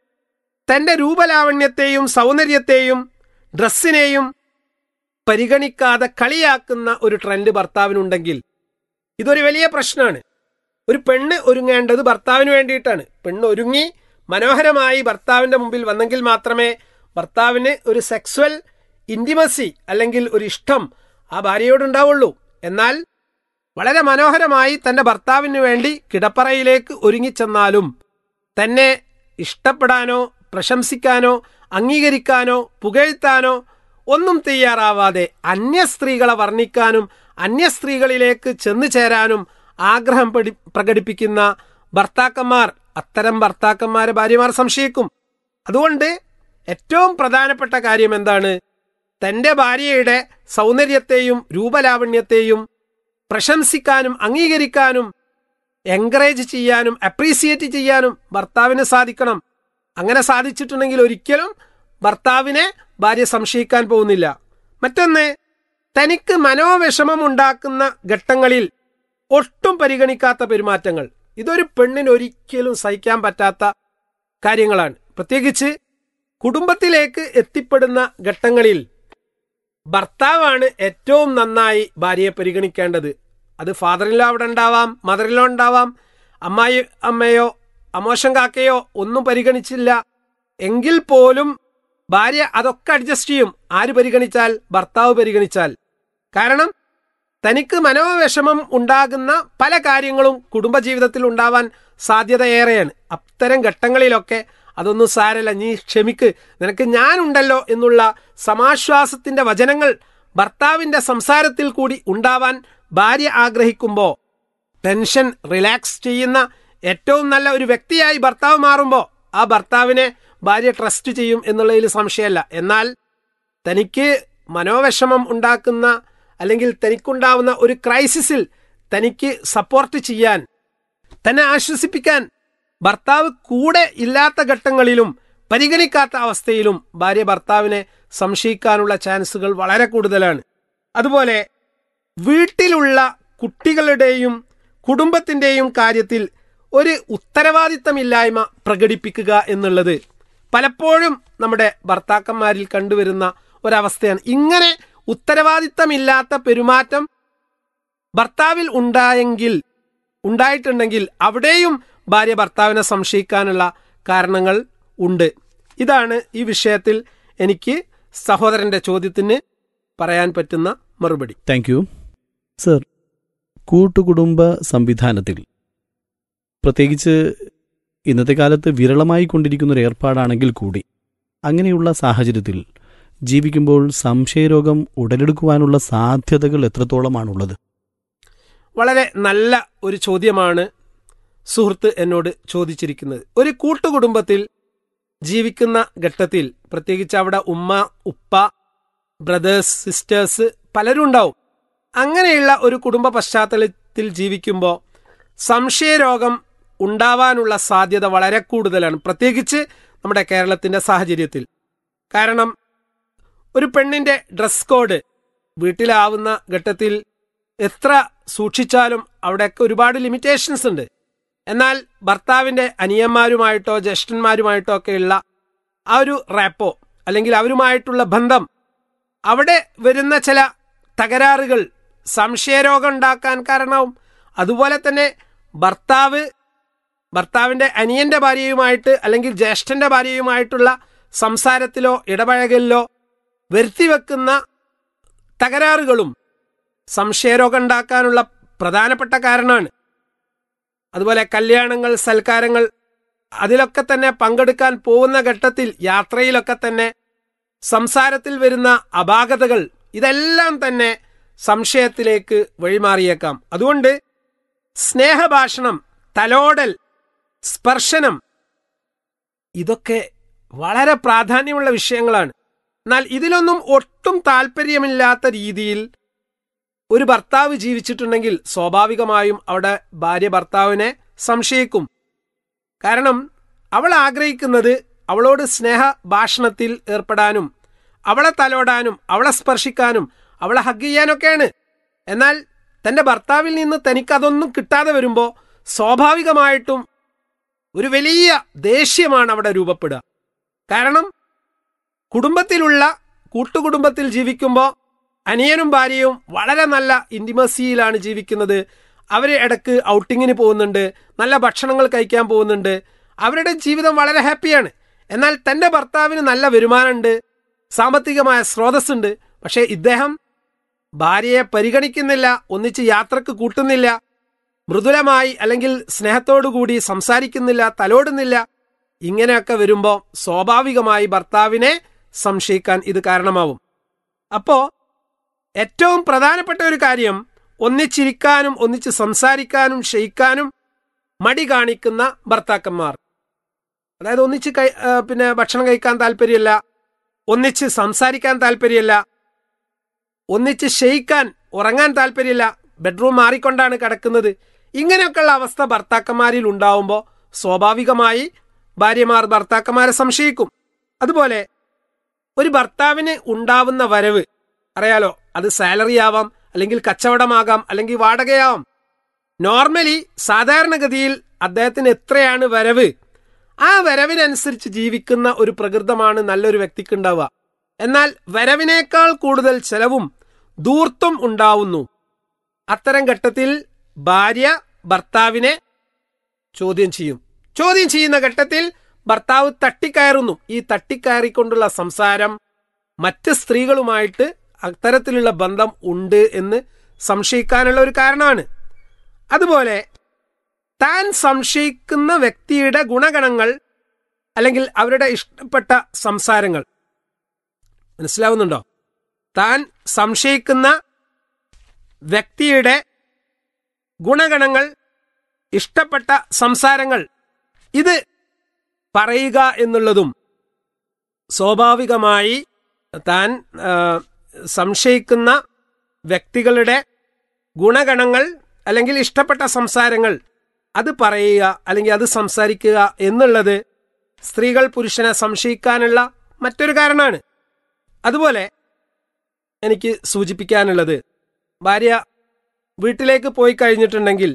തൻ്റെ രൂപലാവണ്യത്തെയും സൗന്ദര്യത്തെയും ഡ്രസ്സിനെയും പരിഗണിക്കാതെ കളിയാക്കുന്ന ഒരു ട്രെൻഡ് ഭർത്താവിനുണ്ടെങ്കിൽ ഇതൊരു വലിയ പ്രശ്നമാണ്. ഒരു പെണ്ണ് ഒരുങ്ങേണ്ടത് ഭർത്താവിന് വേണ്ടിയിട്ടാണ്. പെണ്ണ് ഒരുങ്ങി മനോഹരമായി ഭർത്താവിൻ്റെ മുമ്പിൽ വന്നെങ്കിൽ മാത്രമേ ഭർത്താവിന് ഒരു സെക്സ്വൽ ഇൻറ്റിമസി അല്ലെങ്കിൽ ഒരു ഇഷ്ടം ആ ഭാര്യയോടുണ്ടാവുള്ളൂ. എന്നാൽ വളരെ മനോഹരമായി തൻ്റെ ഭർത്താവിന് വേണ്ടി കിടപ്പറയിലേക്ക് ഒരുങ്ങിച്ചെന്നാലും തന്നെ ഇഷ്ടപ്പെടാനോ പ്രശംസിക്കാനോ അംഗീകരിക്കാനോ പുകഴ്ത്താനോ ഒന്നും തയ്യാറാവാതെ അന്യ സ്ത്രീകളെ വർണ്ണിക്കാനും അന്യ സ്ത്രീകളിലേക്ക് ചെന്നു ചേരാനും ആഗ്രഹം പ്രകടിപ്പിക്കുന്ന ഭർത്താക്കന്മാർ, അത്തരം ഭർത്താക്കന്മാരെ ഭാര്യമാർ സംശയിക്കും. അതുകൊണ്ട് ഏറ്റവും പ്രധാനപ്പെട്ട കാര്യം എന്താണ്? തൻ്റെ ഭാര്യയുടെ സൗന്ദര്യത്തെയും രൂപലാവണ്യത്തെയും പ്രശംസിക്കാനും അംഗീകരിക്കാനും എൻകറേജ് ചെയ്യാനും അപ്രീസിയേറ്റ് ചെയ്യാനും ഭർത്താവിന് സാധിക്കണം. അങ്ങനെ സാധിച്ചിട്ടുണ്ടെങ്കിൽ ഒരിക്കലും ഭർത്താവിനെ ഭാര്യ സംശയിക്കാൻ പോകുന്നില്ല. മറ്റൊന്ന്, തനിക്ക് മനോവിഷമം ഉണ്ടാക്കുന്ന ഘട്ടങ്ങളിൽ ഒട്ടും പരിഗണിക്കാത്ത പെരുമാറ്റങ്ങൾ. ഇതൊരു പെണ്ണിന് ഒരിക്കലും സഹിക്കാൻ പറ്റാത്ത കാര്യങ്ങളാണ്. പ്രത്യേകിച്ച് കുടുംബത്തിലേക്ക് എത്തിപ്പെടുന്ന ഘട്ടങ്ങളിൽ ഭർത്താവാണ് ഏറ്റവും നന്നായി ഭാര്യയെ പരിഗണിക്കേണ്ടത്. അത് ഫാദർ ഇൻ ലോ അവിടെ ഉണ്ടാവാം, മദർ ഇൻ ലോ ഉണ്ടാവാം, അമ്മായി അമ്മയോ അമോശം കാക്കയോ ഒന്നും പരിഗണിച്ചില്ല എങ്കിൽ പോലും ഭാര്യ അതൊക്കെ അഡ്ജസ്റ്റ് ചെയ്യും. ആര് പരിഗണിച്ചാൽ? ഭർത്താവ് പരിഗണിച്ചാൽ. കാരണം തനിക്ക് മനോവിഷമം ഉണ്ടാകുന്ന പല കാര്യങ്ങളും കുടുംബജീവിതത്തിൽ ഉണ്ടാവാൻ സാധ്യത ഏറെയാണ്. അത്തരം ഘട്ടങ്ങളിലൊക്കെ അതൊന്നും സാരല്ല, നീ ക്ഷമിക്ക്, നിനക്ക് ഞാനുണ്ടല്ലോ എന്നുള്ള സമാശ്വാസത്തിന്റെ വചനങ്ങൾ ഭർത്താവിന്റെ സംസാരത്തിൽ കൂടി ഉണ്ടാവാൻ ഭാര്യ ആഗ്രഹിക്കുമ്പോൾ ടെൻഷൻ റിലാക്സ് ചെയ്യുന്ന ഏറ്റവും നല്ല ഒരു വ്യക്തിയായി ഭർത്താവ് മാറുമ്പോൾ ആ ഭർത്താവിനെ ഭാര്യ ട്രസ്റ്റ് ചെയ്യും എന്നുള്ളതിൽ സംശയമല്ല. എന്നാൽ തനിക്ക് മനോവിഷമം ഉണ്ടാക്കുന്ന അല്ലെങ്കിൽ തനിക്കുണ്ടാവുന്ന ഒരു ക്രൈസിസിൽ തനിക്ക് സപ്പോർട്ട് ചെയ്യാൻ, തന്നെ ആശ്വസിപ്പിക്കാൻ ഭർത്താവ് കൂടെ ഇല്ലാത്ത ഘട്ടങ്ങളിലും പരിഗണിക്കാത്ത അവസ്ഥയിലും ഭാര്യ ഭർത്താവിനെ സംശയിക്കാനുള്ള ചാൻസുകൾ വളരെ കൂടുതലാണ്. അതുപോലെ വീട്ടിലുള്ള കുട്ടികളുടെയും കുടുംബത്തിൻ്റെയും കാര്യത്തിൽ ഒരു ഉത്തരവാദിത്തമില്ലായ്മ പ്രകടിപ്പിക്കുക എന്നുള്ളത് പലപ്പോഴും നമ്മുടെ ഭർത്താക്കന്മാരിൽ കണ്ടുവരുന്ന ഒരവസ്ഥയാണ്. ഇങ്ങനെ ഉത്തരവാദിത്തമില്ലാത്ത പെരുമാറ്റം ഭർത്താവിൽ ഉണ്ടായെങ്കിൽ ഉണ്ടായിട്ടുണ്ടെങ്കിൽ അവിടെയും ഭാര്യ ഭർത്താവിനെ സംശയിക്കാനുള്ള കാരണങ്ങൾ ഉണ്ട്. ഇതാണ് ഈ വിഷയത്തിൽ എനിക്ക് സഹോദരന്റെ ചോദ്യത്തിന് പറയാൻ പറ്റുന്ന മറുപടി. Thank you sir. കൂട്ടുകുടുംബ സംവിധാനത്തിൽ പ്രത്യേകിച്ച് ഇന്നത്തെ കാലത്ത് വിരളമായി കൊണ്ടിരിക്കുന്ന ഒരു ഏർപ്പാടാണെങ്കിൽ കൂടി അങ്ങനെയുള്ള സാഹചര്യത്തിൽ ജീവിക്കുമ്പോൾ സംശയരോഗം ഉടലെടുക്കുവാനുള്ള സാധ്യതകൾ എത്രത്തോളമാണുള്ളത്? വളരെ നല്ല ഒരു ചോദ്യമാണ് സുഹൃത്ത് എന്നോട് ചോദിച്ചിരിക്കുന്നത്. ഒരു കൂട്ടുകുടുംബത്തിൽ ജീവിക്കുന്ന ഘട്ടത്തിൽ പ്രത്യേകിച്ച് അവിടെ ഉമ്മ, ഉപ്പ, ബ്രദേഴ്സ്, സിസ്റ്റേഴ്സ് പലരും ഉണ്ടാവും. അങ്ങനെയുള്ള ഒരു കുടുംബ പശ്ചാത്തലത്തിൽ ജീവിക്കുമ്പോൾ സംശയരോഗം ഉണ്ടാവാനുള്ള സാധ്യത വളരെ കൂടുതലാണ്, പ്രത്യേകിച്ച് നമ്മുടെ കേരളത്തിൻ്റെ സാഹചര്യത്തിൽ. കാരണം ഒരു പെണ്ണിൻ്റെ ഡ്രസ് കോഡ് വീട്ടിലാവുന്ന ഘട്ടത്തിൽ എത്ര സൂക്ഷിച്ചാലും അവിടെയൊക്കെ ഒരുപാട് ലിമിറ്റേഷൻസ് ഉണ്ട്. എന്നാൽ ഭർത്താവിൻ്റെ അനിയന്മാരുമായിട്ടോ ജ്യേഷ്ഠന്മാരുമായിട്ടോ ഒക്കെയുള്ള ആ ഒരു റാപ്പോ അല്ലെങ്കിൽ അവരുമായിട്ടുള്ള ബന്ധം, അവിടെ വരുന്ന ചില തകരാറുകൾ സംശയരോഗം ഉണ്ടാക്കാൻ കാരണവും. അതുപോലെ തന്നെ ഭർത്താവ് ഭർത്താവിൻ്റെ അനിയൻ്റെ ഭാര്യയുമായിട്ട് അല്ലെങ്കിൽ ജ്യേഷ്ഠൻ്റെ ഭാര്യയുമായിട്ടുള്ള സംസാരത്തിലോ ഇടപഴകലിലോ വരുത്തിവെക്കുന്ന തകരാറുകളും സംശയരോഗം ഉണ്ടാക്കാനുള്ള പ്രധാനപ്പെട്ട കാരണമാണ്. അതുപോലെ കല്യാണങ്ങൾ, സൽക്കാരങ്ങൾ, അതിലൊക്കെ തന്നെ പങ്കെടുക്കാൻ പോകുന്ന ഘട്ടത്തിൽ യാത്രയിലൊക്കെ തന്നെ സംസാരത്തിൽ വരുന്ന അപാകതകൾ, ഇതെല്ലാം തന്നെ സംശയത്തിലേക്ക് വഴിമാറിയേക്കാം. അതുകൊണ്ട് സ്നേഹഭാഷണം, തലോടൽ, സ്പർശനം, ഇതൊക്കെ വളരെ പ്രാധാന്യമുള്ള വിഷയങ്ങളാണ്. എന്നാൽ ഇതിലൊന്നും ഒട്ടും താല്പര്യമില്ലാത്ത രീതിയിൽ ഒരു ഭർത്താവ് ജീവിച്ചിട്ടുണ്ടെങ്കിൽ സ്വാഭാവികമായും അവിടെ ഭാര്യ ഭർത്താവിനെ സംശയിക്കും. കാരണം അവൾ ആഗ്രഹിക്കുന്നത് അവളോട് സ്നേഹ ഭാഷണത്തിൽ ഏർപ്പെടാനും അവളെ തലോടാനും അവളെ സ്പർശിക്കാനും അവളെ ഹഗ് ചെയ്യാനൊക്കെയാണ്. എന്നാൽ തൻ്റെ ഭർത്താവിൽ നിന്ന് തനിക്കതൊന്നും കിട്ടാതെ വരുമ്പോൾ സ്വാഭാവികമായിട്ടും ഒരു വലിയ ദേഷ്യമാണ് അവിടെ രൂപപ്പെടുക. കാരണം കുടുംബത്തിലുള്ള കൂട്ടുകുടുംബത്തിൽ ജീവിക്കുമ്പോൾ അനിയനും ഭാര്യയും വളരെ നല്ല ഇൻറ്റിമസിയിലാണ് ജീവിക്കുന്നത്. അവർ ഇടയ്ക്ക് ഔട്ടിങ്ങിന് പോകുന്നുണ്ട്, നല്ല ഭക്ഷണങ്ങൾ കഴിക്കാൻ പോകുന്നുണ്ട്, അവരുടെ ജീവിതം വളരെ ഹാപ്പിയാണ്. എന്നാൽ തൻ്റെ ഭർത്താവിന് നല്ല വരുമാനമുണ്ട്, സാമ്പത്തികമായ സ്രോതസ്സുണ്ട്. പക്ഷേ ഇദ്ദേഹം ഭാര്യയെ പരിഗണിക്കുന്നില്ല, ഒന്നിച്ച് യാത്രക്ക് കൂട്ടുന്നില്ല, മൃദുലമായി അല്ലെങ്കിൽ സ്നേഹത്തോടുകൂടി സംസാരിക്കുന്നില്ല, തലോടുന്നില്ല. ഇങ്ങനെയൊക്കെ വരുമ്പോൾ സ്വാഭാവികമായി ഭർത്താവിനെ സംശയിക്കാൻ ഇത് കാരണമാവും. അപ്പോൾ ഏറ്റവും പ്രധാനപ്പെട്ട ഒരു കാര്യം, ഒന്നിച്ചിരിക്കാനും ഒന്നിച്ച് സംസാരിക്കാനും ക്ഷയിക്കാനും മടി കാണിക്കുന്ന ഭർത്താക്കന്മാർ, അതായത് ഒന്നിച്ച് കൈ പിന്നെ ഭക്ഷണം കഴിക്കാൻ താല്പര്യമില്ല, ഒന്നിച്ച് സംസാരിക്കാൻ താല്പര്യമില്ല, ഒന്നിച്ച് ക്ഷയിക്കാൻ ഉറങ്ങാൻ താല്പര്യമില്ല, ബെഡ്റൂം മാറിക്കൊണ്ടാണ് കിടക്കുന്നത്. ഇങ്ങനെയൊക്കെയുള്ള അവസ്ഥ ഭർത്താക്കന്മാരിൽ ഉണ്ടാവുമ്പോൾ സ്വാഭാവികമായി ഭാര്യമാർ ഭർത്താക്കന്മാരെ സംശയിക്കും. അതുപോലെ ഒരു ഭർത്താവിന് ഉണ്ടാവുന്ന വരവ് അറിയാലോ, അത് സാലറി ആവാം, അല്ലെങ്കിൽ കച്ചവടമാകാം, അല്ലെങ്കിൽ വാടകയാവാം. നോർമലി സാധാരണഗതിയിൽ അദ്ദേഹത്തിന് എത്രയാണ് വരവ്, ആ വരവിനനുസരിച്ച് ജീവിക്കുന്ന ഒരു പ്രകൃതമാണ് നല്ലൊരു വ്യക്തിക്ക് ഉണ്ടാവുക. എന്നാൽ വരവിനേക്കാൾ കൂടുതൽ ചെലവും ധൂർത്തും ഉണ്ടാവുന്നു. അത്തരം ഘട്ടത്തിൽ ഭാര്യ ഭർത്താവിനെ ചോദ്യം ചെയ്യും. ചോദ്യം ചെയ്യുന്ന ഘട്ടത്തിൽ ഭർത്താവ് തട്ടിക്കയറുന്നു. ഈ തട്ടിക്കയറിക്കൊണ്ടുള്ള സംസാരം മറ്റ് സ്ത്രീകളുമായിട്ട് അത്തരത്തിലുള്ള ബന്ധം ഉണ്ട് എന്ന് സംശയിക്കാനുള്ള ഒരു കാരണമാണ്. അതുപോലെ താൻ സംശയിക്കുന്ന വ്യക്തിയുടെ ഗുണഗണങ്ങൾ അല്ലെങ്കിൽ അവരുടെ ഇഷ്ടപ്പെട്ട സംസാരങ്ങൾ, മനസ്സിലാവുന്നുണ്ടോ? താൻ സംശയിക്കുന്ന വ്യക്തിയുടെ ഗുണഗണങ്ങൾ, ഇഷ്ടപ്പെട്ട സംസാരങ്ങൾ, ഇത് പറയുക എന്നുള്ളതും സ്വാഭാവികമായി താൻ സംശയിക്കുന്ന വ്യക്തികളുടെ ഗുണഗണങ്ങൾ അല്ലെങ്കിൽ ഇഷ്ടപ്പെട്ട സംസാരങ്ങൾ അത് പറയുക അല്ലെങ്കിൽ അത് സംസാരിക്കുക എന്നുള്ളത് സ്ത്രീകൾ പുരുഷനെ സംശയിക്കാനുള്ള മറ്റൊരു കാരണമാണ്. അതുപോലെ എനിക്ക് സൂചിപ്പിക്കാനുള്ളത്, ഭാര്യ വീട്ടിലേക്ക് പോയി കഴിഞ്ഞിട്ടുണ്ടെങ്കിൽ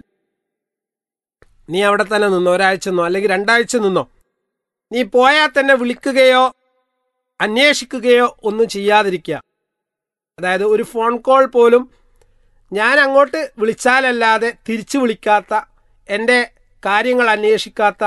നീ അവിടെ തന്നെ നിന്നോ, ഒരാഴ്ച നിന്നോ അല്ലെങ്കിൽ രണ്ടാഴ്ച നിന്നോ, നീ പോയാൽ തന്നെ വിളിക്കുകയോ അന്വേഷിക്കുകയോ ഒന്നും ചെയ്യാതിരിക്കുക. അതായത് ഒരു ഫോൺ കോൾ പോലും ഞാൻ അങ്ങോട്ട് വിളിച്ചാലല്ലാതെ തിരിച്ചു വിളിക്കാത്ത, എൻ്റെ കാര്യങ്ങൾ അന്വേഷിക്കാത്ത,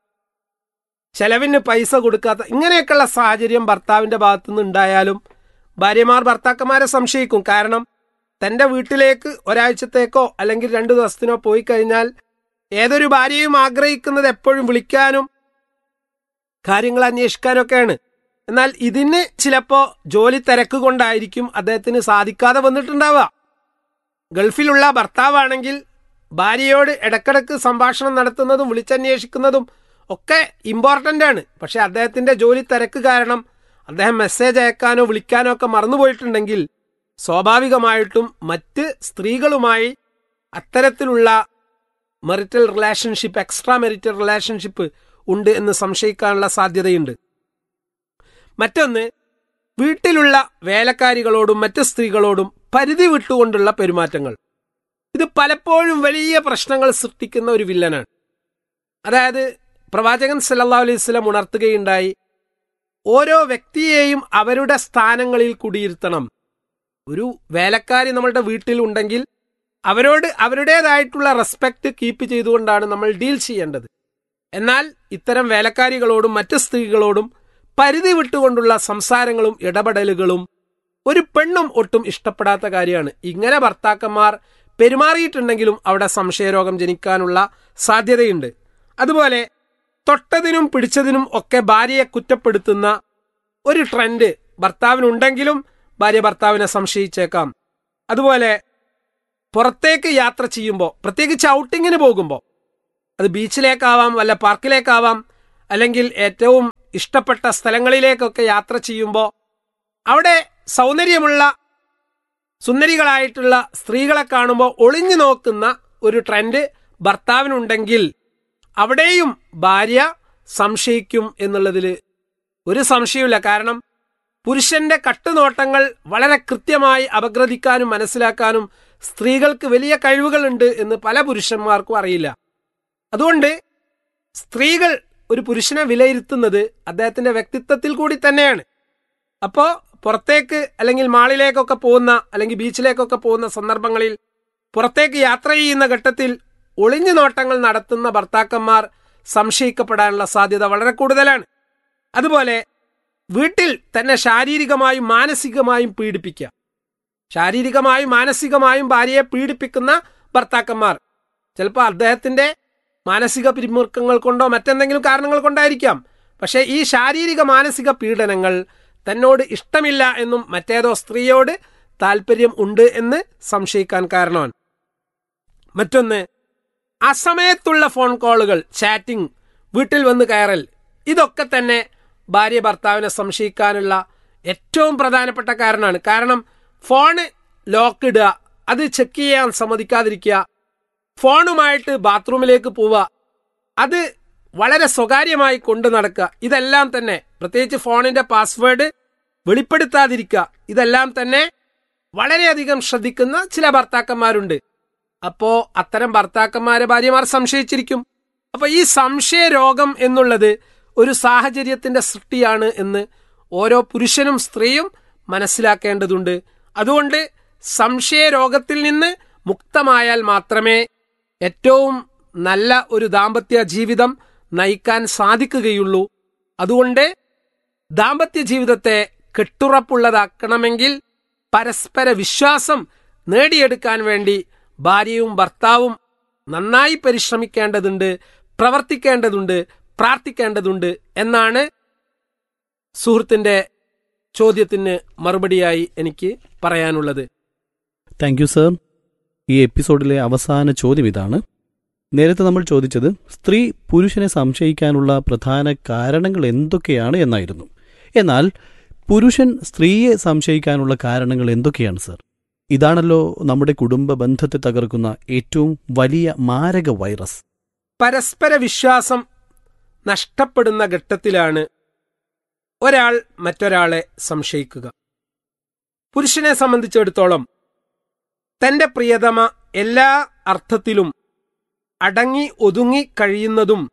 ചെലവിന് പൈസ കൊടുക്കാത്ത, ഇങ്ങനെയൊക്കെയുള്ള സാഹചര്യം ഭർത്താവിൻ്റെ ഭാഗത്തുനിന്ന് ഉണ്ടായാലും ഭാര്യമാർ ഭർത്താക്കന്മാരെ സംശയിക്കും. കാരണം തൻ്റെ വീട്ടിലേക്ക് ഒരാഴ്ചത്തേക്കോ അല്ലെങ്കിൽ രണ്ടു ദിവസത്തിനോ പോയി കഴിഞ്ഞാൽ ഏതൊരു ഭാര്യയും ആഗ്രഹിക്കുന്നത് എപ്പോഴും വിളിക്കാനും കാര്യങ്ങൾ അന്വേഷിക്കാനൊക്കെയാണ്. എന്നാൽ ഇതിന് ചിലപ്പോൾ ജോലി തിരക്ക് കൊണ്ടായിരിക്കും അദ്ദേഹത്തിന് സാധിക്കാതെ വന്നിട്ടുണ്ടാവുക. ഗൾഫിലുള്ള ഭർത്താവാണെങ്കിൽ ഭാര്യയോട് ഇടക്കിടക്ക് സംഭാഷണം നടത്തുന്നതും വിളിച്ചന്വേഷിക്കുന്നതും ഒക്കെ ഇമ്പോർട്ടൻ്റ് ആണ്. പക്ഷെ അദ്ദേഹത്തിൻ്റെ ജോലി തിരക്ക് കാരണം അദ്ദേഹം മെസ്സേജ് അയക്കാനോ വിളിക്കാനോ ഒക്കെ മറന്നുപോയിട്ടുണ്ടെങ്കിൽ സ്വാഭാവികമായിട്ടും മറ്റ് സ്ത്രീകളുമായി അത്തരത്തിലുള്ള marital relationship, extra marital relationship ഉണ്ട് എന്ന് സംശയിക്കാനുള്ള സാധ്യതയുണ്ട്. മറ്റൊന്ന്, വീട്ടിലുള്ള വേലക്കാരികളോടും മറ്റ് സ്ത്രീകളോടും പരിധി വിട്ടുകൊണ്ടുള്ള പെരുമാറ്റങ്ങൾ. ഇത് പലപ്പോഴും വലിയ പ്രശ്നങ്ങൾ സൃഷ്ടിക്കുന്ന ഒരു വില്ലനാണ്. അതായത് പ്രവാചകൻ സല്ലല്ലാഹു അലൈഹി വസല്ലം ഉണർത്തുകയുണ്ടായി, ഓരോ വ്യക്തിയെയും അവരുടെ സ്ഥാനങ്ങളിൽ കുടിയിരുത്തണം. ഒരു വേലക്കാരി നമ്മളുടെ വീട്ടിൽ ഉണ്ടെങ്കിൽ അവരോട് അവരുടേതായിട്ടുള്ള റെസ്പെക്റ്റ് കീപ്പ് ചെയ്തുകൊണ്ടാണ് നമ്മൾ ഡീൽ ചെയ്യേണ്ടത്. എന്നാൽ ഇത്തരം വേലക്കാരികളോടും മറ്റ് സ്ത്രീകളോടും പരിധി വിട്ടുകൊണ്ടുള്ള സംസാരങ്ങളും ഇടപെടലുകളും ഒരു പെണ്ണും ഒട്ടും ഇഷ്ടപ്പെടാത്ത കാര്യമാണ്. ഇങ്ങനെ ഭർത്താക്കന്മാർ പെരുമാറിയിട്ടുണ്ടെങ്കിലും അവിടെ സംശയരോഗം ജനിക്കാനുള്ള സാധ്യതയുണ്ട്. അതുപോലെ തൊട്ടതിനും പിടിച്ചതിനും ഒക്കെ ഭാര്യയെ കുറ്റപ്പെടുത്തുന്ന ഒരു ട്രെൻഡ് ഭർത്താവിനുണ്ടെങ്കിലും ഭാര്യ ഭർത്താവിനെ സംശയിച്ചേക്കാം. അതുപോലെ പുറത്തേക്ക് യാത്ര ചെയ്യുമ്പോൾ, പ്രത്യേകിച്ച് ഔട്ടിങ്ങിന് പോകുമ്പോൾ, അത് ബീച്ചിലേക്കാവാം, വല്ല പാർക്കിലേക്കാവാം, അല്ലെങ്കിൽ ഏറ്റവും ഇഷ്ടപ്പെട്ട സ്ഥലങ്ങളിലേക്കൊക്കെ യാത്ര ചെയ്യുമ്പോൾ അവിടെ സൗന്ദര്യമുള്ള സുന്ദരികളായിട്ടുള്ള സ്ത്രീകളെ കാണുമ്പോൾ ഒളിഞ്ഞു നോക്കുന്ന ഒരു ട്രെൻഡ് ഭർത്താവിനുണ്ടെങ്കിൽ അവിടെയും ഭാര്യ സംശയിക്കും എന്നുള്ളതിൽ ഒരു സംശയമില്ല. കാരണം പുരുഷന്റെ കട്ടുനോട്ടങ്ങൾ വളരെ കൃത്യമായി അപഗ്രഥിക്കാനും മനസ്സിലാക്കാനും സ്ത്രീകൾക്ക് വലിയ കഴിവുകളുണ്ട് എന്ന് പല പുരുഷന്മാർക്കും അറിയില്ല. അതുകൊണ്ട് സ്ത്രീകൾ ഒരു പുരുഷനെ വിലയിരുത്തുന്നത് അദ്ദേഹത്തിന്റെ വ്യക്തിത്വത്തിൽ കൂടി തന്നെയാണ്. അപ്പോൾ പുറത്തേക്ക് അല്ലെങ്കിൽ മാളിലേക്കൊക്കെ പോകുന്ന അല്ലെങ്കിൽ ബീച്ചിലേക്കൊക്കെ പോകുന്ന സന്ദർഭങ്ങളിൽ പുറത്തേക്ക് യാത്ര ചെയ്യുന്ന ഘട്ടത്തിൽ ഒളിഞ്ഞു നോട്ടങ്ങൾ നടത്തുന്ന ഭർത്താക്കന്മാർ സംശയിക്കപ്പെടാനുള്ള സാധ്യത വളരെ കൂടുതലാണ്. അതുപോലെ വീട്ടിൽ തന്നെ ശാരീരികമായും മാനസികമായും പീഡിപ്പിക്കുക, ശാരീരികമായും മാനസികമായും ഭാര്യയെ പീഡിപ്പിക്കുന്ന ഭർത്താക്കന്മാർ ചിലപ്പോൾ അദ്ദേഹത്തിന്റെ മാനസിക പിരിമുറുക്കങ്ങൾ കൊണ്ടോ മറ്റെന്തെങ്കിലും കാരണങ്ങൾ കൊണ്ടായിരിക്കാം. പക്ഷേ ഈ ശാരീരിക മാനസിക പീഡനങ്ങൾ തന്നോട് ഇഷ്ടമില്ല എന്നും മറ്റേതോ സ്ത്രീയോട് താല്പര്യം ഉണ്ട് എന്ന് സംശയിക്കാൻ കാരണമാണ്. മറ്റൊന്ന്, അസമയത്തുള്ള ഫോൺ കോളുകൾ, ചാറ്റിംഗ്, വീട്ടിൽ വന്ന് കയറൽ, ഇതൊക്കെ തന്നെ ഭാര്യ ഭർത്താവിനെ സംശയിക്കാനുള്ള ഏറ്റവും പ്രധാനപ്പെട്ട കാരണമാണ്. കാരണം ഫോണ് ലോക്ക് ഇടുക, അത് ചെക്ക് ചെയ്യാൻ സമ്മതിക്കാതിരിക്കുക, ഫോണുമായിട്ട് ബാത്റൂമിലേക്ക് പോവുക, അത് വളരെ സ്വകാര്യമായി കൊണ്ടു നടക്കുക, ഇതെല്ലാം തന്നെ, പ്രത്യേകിച്ച് ഫോണിന്റെ പാസ്വേഡ് വെളിപ്പെടുത്താതിരിക്കുക, ഇതെല്ലാം തന്നെ വളരെയധികം ശ്രദ്ധിക്കുന്ന ചില ഭർത്താക്കന്മാരുണ്ട്. അപ്പോ അത്തരം ഭർത്താക്കന്മാരെ ഭാര്യമാർ സംശയിച്ചിരിക്കും. അപ്പൊ ഈ സംശയ രോഗം എന്നുള്ളത് ഒരു സാഹചര്യത്തിന്റെ സൃഷ്ടിയാണ് എന്ന് ഓരോ പുരുഷനും സ്ത്രീയും മനസ്സിലാക്കേണ്ടതുണ്ട്. അതുകൊണ്ട് സംശയ രോഗത്തിൽ നിന്ന് മുക്തമായാൽ മാത്രമേ ഏറ്റവും നല്ല ഒരു ദാമ്പത്യ ജീവിതം നയിക്കാൻ സാധിക്കുകയുള്ളൂ. അതുകൊണ്ട് ദാമ്പത്യ ജീവിതത്തെ കെട്ടുറപ്പുള്ളതാക്കണമെങ്കിൽ പരസ്പര വിശ്വാസം നേടിയെടുക്കാൻ വേണ്ടി ഭാര്യയും ഭർത്താവും നന്നായി പരിശ്രമിക്കേണ്ടതുണ്ട്, പ്രവർത്തിക്കേണ്ടതുണ്ട്, പ്രാർത്ഥിക്കേണ്ടതുണ്ട് എന്നാണ് സുഹൃത്തിന്റെ ചോദ്യത്തിന് മറുപടിയായി എനിക്ക് പറയാനുള്ളത്. Thank you sir. ഈ എപ്പിസോഡിലെ അവസാന ചോദ്യം ഇതാണ്. നേരത്തെ നമ്മൾ ചോദിച്ചത് സ്ത്രീ പുരുഷനെ സംശയിക്കാനുള്ള പ്രധാന കാരണങ്ങൾ എന്തൊക്കെയാണ് എന്നായിരുന്നു. എന്നാൽ പുരുഷൻ സ്ത്രീയെ സംശയിക്കാനുള്ള കാരണങ്ങൾ എന്തൊക്കെയാണ് സർ? ഇതാണല്ലോ നമ്മുടെ കുടുംബ ബന്ധത്തെ തകർക്കുന്ന ഏറ്റവും വലിയ മാരക വൈറസ്. പരസ്പര വിശ്വാസം നഷ്ടപ്പെടുന്ന ഘട്ടത്തിലാണ് ഒരാൾ മറ്റൊരാളെ സംശയിക്കുക. പുരുഷനെ സംബന്ധിച്ചിടത്തോളം തന്റെ പ്രിയതമ എല്ലാ അർത്ഥത്തിലും അടങ്ങി ഒതുങ്ങി കഴിയുന്നതും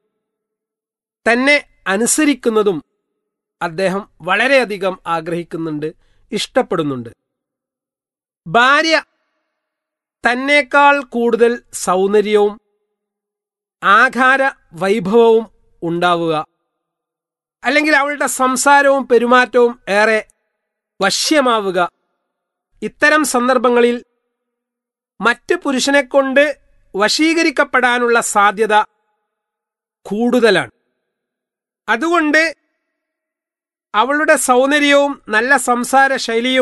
തന്നെ അനുസരിക്കുന്നതും അദ്ദേഹം വളരെയധികം ആഗ്രഹിക്കുന്നുണ്ട്, ഇഷ്ടപ്പെടുന്നുണ്ട്. ഭാര്യ തന്നേക്കാൾ കൂടുതൽ സൗന്ദര്യവും ആകാര വൈഭവവും ഉണ്ടാവുക, അല്ലെങ്കിൽ അവളുടെ സംസാരവും പെരുമാറ്റവും ഏറെ വശ്യമാവുക, ഇത്തരം സന്ദർഭങ്ങളിൽ മറ്റ് പുരുഷനെക്കൊണ്ട് വശീകരിക്കപ്പെടാനുള്ള സാധ്യത കൂടുതലാണ്. അതുകൊണ്ട് അവളുടെ സൗന്ദര്യവും നല്ല സംസാര ശൈലിയും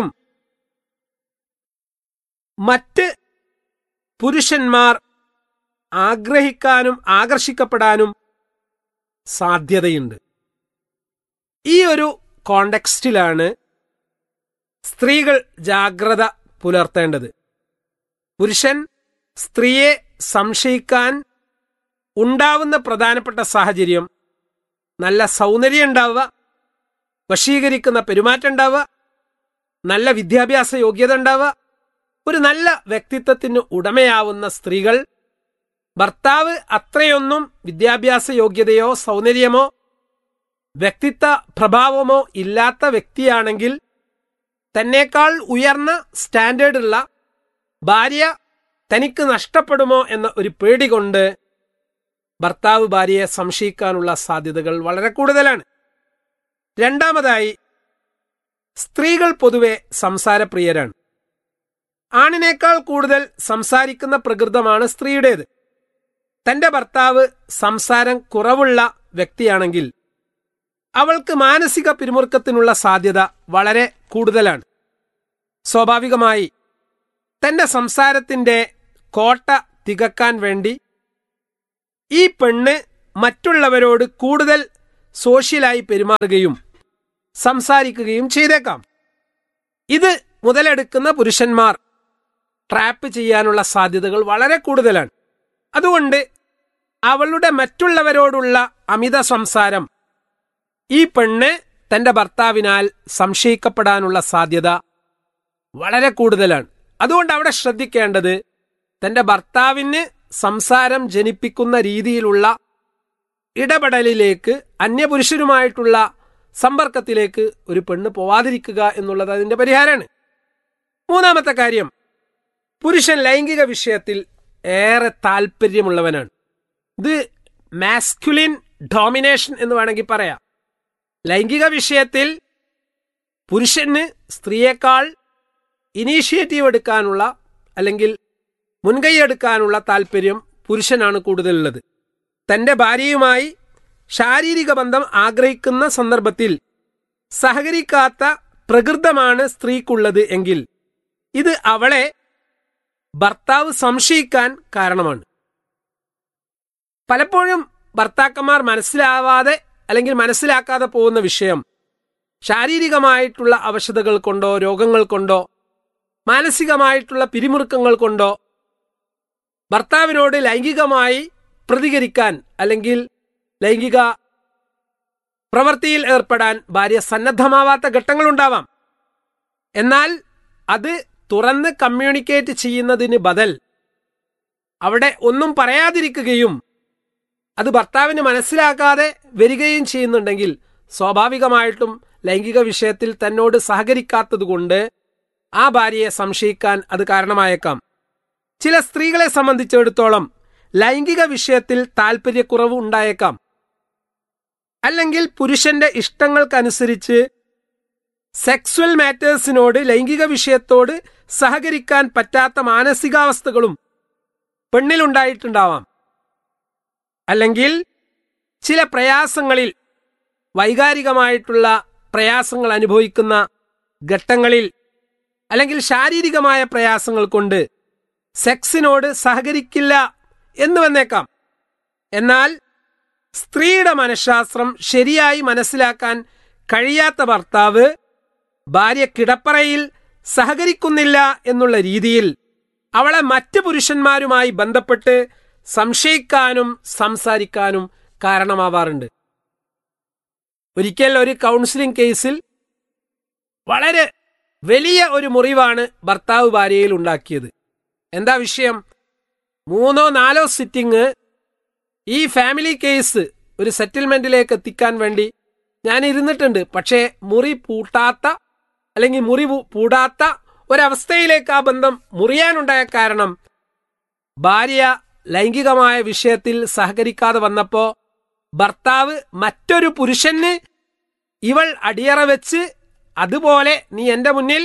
മറ്റ് പുരുഷന്മാർ ആഗ്രഹിക്കാനും ആകർഷിക്കപ്പെടാനും സാധ്യതയുണ്ട്. ഈ ഒരു കോണ്ടെക്സ്റ്റിലാണ് സ്ത്രീകൾ ജാഗ്രത പുലർത്തേണ്ടത്. പുരുഷൻ സ്ത്രീയെ സംശയിക്കാൻ ഉണ്ടാവുന്ന പ്രധാനപ്പെട്ട സാഹചര്യം നല്ല സൗന്ദര്യം ഉണ്ടാവുക, വശീകരിക്കുന്ന പെരുമാറ്റം ഉണ്ടാവുക, നല്ല വിദ്യാഭ്യാസ യോഗ്യത ഉണ്ടാവുക, ഒരു നല്ല വ്യക്തിത്വത്തിന് ഉടമയാവുന്ന സ്ത്രീകൾ. ഭർത്താവ് അത്രയൊന്നും വിദ്യാഭ്യാസ യോഗ്യതയോ സൗന്ദര്യമോ വ്യക്തിത്വ പ്രഭാവമോ ഇല്ലാത്ത വ്യക്തിയാണെങ്കിൽ തന്നേക്കാൾ ഉയർന്ന സ്റ്റാൻഡേർഡുള്ള ഭാര്യ തനിക്ക് നഷ്ടപ്പെടുമോ എന്ന ഒരു പേടി കൊണ്ട് ഭർത്താവ് ഭാര്യയെ സംശയിക്കാനുള്ള സാധ്യതകൾ വളരെ കൂടുതലാണ്. രണ്ടാമതായി, സ്ത്രീകൾ പൊതുവെ സംസാരപ്രിയരാണ്. ആണിനേക്കാൾ കൂടുതൽ സംസാരിക്കുന്ന പ്രകൃതമാണ് സ്ത്രീയുടേത്. തന്റെ ഭർത്താവ് സംസാരം കുറവുള്ള വ്യക്തിയാണെങ്കിൽ അവൾക്ക് മാനസിക പിരിമുറുക്കത്തിനുള്ള സാധ്യത വളരെ കൂടുതലാണ്. സ്വാഭാവികമായി തന്റെ സംസാരത്തിന്റെ കോട്ട തികക്കാൻ വേണ്ടി ഈ പെണ്ണ് മറ്റുള്ളവരോട് കൂടുതൽ സോഷ്യലായി പെരുമാറുകയും സംസാരിക്കുകയും ചെയ്തേക്കാം. ഇത് മുതലെടുക്കുന്ന പുരുഷന്മാർ ട്രാപ്പ് ചെയ്യാനുള്ള സാധ്യതകൾ വളരെ കൂടുതലാണ്. അതുകൊണ്ട് അവളുടെ മറ്റുള്ളവരോടുള്ള അമിത സംസാരം ഈ പെണ്ണ് തന്റെ ഭർത്താവിനാൽ സംശയിക്കപ്പെടാനുള്ള സാധ്യത വളരെ കൂടുതലാണ്. അതുകൊണ്ട് അവിടെ ശ്രദ്ധിക്കേണ്ടത് തന്റെ ഭർത്താവിന് സംസാരം ജനിപ്പിക്കുന്ന രീതിയിലുള്ള ഇടപെടലിലേക്ക്, അന്യപുരുഷരുമായിട്ടുള്ള സമ്പർക്കത്തിലേക്ക് ഒരു പെണ്ണ് പോവാതിരിക്കുക എന്നുള്ളത് അതിന്റെ പരിഹാരമാണ്. മൂന്നാമത്തെ കാര്യം, പുരുഷൻ ലൈംഗിക വിഷയത്തിൽ ഏറെ താല്പര്യമുള്ളവനാണ്. ഇത് മാസ്കുലിൻ ഡോമിനേഷൻ എന്ന് വേണമെങ്കിൽ പറയാം. ലൈംഗിക വിഷയത്തിൽ പുരുഷന് സ്ത്രീയേക്കാൾ ഇനീഷ്യേറ്റീവ് എടുക്കാനുള്ള അല്ലെങ്കിൽ മുൻകൈയെടുക്കാനുള്ള താല്പര്യം പുരുഷനാണ് കൂടുതലുള്ളത്. തന്റെ ഭാര്യയുമായി ശാരീരിക ബന്ധം ആഗ്രഹിക്കുന്ന സന്ദർഭത്തിൽ സഹകരിക്കാത്ത പ്രകൃതമാണ് സ്ത്രീക്കുള്ളത് എങ്കിൽ ഇത് അവളെ ഭർത്താവ് സംശയിക്കാൻ കാരണമാണ്. പലപ്പോഴും ഭർത്താക്കന്മാർ മനസ്സിലാവാതെ അല്ലെങ്കിൽ മനസ്സിലാക്കാതെ പോകുന്ന വിഷയം ശാരീരികമായിട്ടുള്ള അവശതകൾ കൊണ്ടോ രോഗങ്ങൾ കൊണ്ടോ മാനസികമായിട്ടുള്ള പിരിമുറുക്കങ്ങൾ കൊണ്ടോ ഭർത്താവിനോട് ലൈംഗികമായി പ്രതികരിക്കാൻ അല്ലെങ്കിൽ ലൈംഗിക പ്രവൃത്തിയിൽ ഏർപ്പെടാൻ ഭാര്യ സന്നദ്ധമാവാത്ത ഘട്ടങ്ങളുണ്ടാവാം. എന്നാൽ അത് തുറന്ന് കമ്മ്യൂണിക്കേറ്റ് ചെയ്യുന്നതിന് ബദൽ അവിടെ ഒന്നും പറയാതിരിക്കുകയും അത് ഭർത്താവിന് മനസ്സിലാക്കാതെ വരികയും ചെയ്യുന്നുണ്ടെങ്കിൽ സ്വാഭാവികമായിട്ടും ലൈംഗിക വിഷയത്തിൽ തന്നോട് സഹകരിക്കാത്തതുകൊണ്ട് ആ ഭാര്യയെ സംശയിക്കാൻ അത് കാരണമായേക്കാം. ചില സ്ത്രീകളെ സംബന്ധിച്ചിടത്തോളം ലൈംഗിക വിഷയത്തിൽ താല്പര്യക്കുറവ് ഉണ്ടായേക്കാം. അല്ലെങ്കിൽ പുരുഷന്റെ ഇഷ്ടങ്ങൾക്കനുസരിച്ച് സെക്സ്വൽ മാറ്റേഴ്സിനോട്, ലൈംഗിക വിഷയത്തോട് സഹകരിക്കാൻ പറ്റാത്ത മാനസികാവസ്ഥകളും പെണ്ണിലുണ്ടായിട്ടുണ്ടാവാം. അല്ലെങ്കിൽ ചില പ്രയാസങ്ങളിൽ, വൈകാരികമായിട്ടുള്ള പ്രയാസങ്ങൾ അനുഭവിക്കുന്ന ഘട്ടങ്ങളിൽ അല്ലെങ്കിൽ ശാരീരികമായ പ്രയാസങ്ങൾ കൊണ്ട് സെക്സിനോട് സഹകരിക്കില്ല എന്ന് വന്നേക്കാം. എന്നാൽ സ്ത്രീയുടെ മനഃശാസ്ത്രം ശരിയായി മനസ്സിലാക്കാൻ കഴിയാത്ത ഭർത്താവ് ഭാര്യ കിടപ്പറയിൽ സഹകരിക്കുന്നില്ല എന്നുള്ള രീതിയിൽ അവളെ മറ്റ് പുരുഷന്മാരുമായി ബന്ധപ്പെട്ട് സംശയിക്കാനും സംസാരിക്കാനും കാരണമാവാറുണ്ട്. ഒരിക്കൽ ഒരു കൗൺസിലിംഗ് കേസിൽ വളരെ വലിയ ഒരു മുറിവാണ് ഭർത്താവ് ഭാര്യയിൽ ഉണ്ടാക്കിയത്. എന്താ വിഷയം? മൂന്നോ നാലോ സിറ്റിംഗ് ഈ ഫാമിലി കേസ് ഒരു സെറ്റിൽമെന്റിലേക്ക് എത്തിക്കാൻ വേണ്ടി ഞാൻ ഇരുന്നിട്ടുണ്ട്. പക്ഷേ മുറി പൂട്ടാത്ത അല്ലെങ്കിൽ മുറി പൂടാത്ത ഒരവസ്ഥയിലേക്ക് ആ ബന്ധം മുറിയാനുണ്ടായ കാരണം ഭാര്യ ലൈംഗികമായ വിഷയത്തിൽ സഹകരിക്കാതെ വന്നപ്പോ ഭർത്താവ് മറ്റൊരു പുരുഷന് ഇവൾ അടിയറ വെച്ച് അതുപോലെ നീ എന്റെ മുന്നിൽ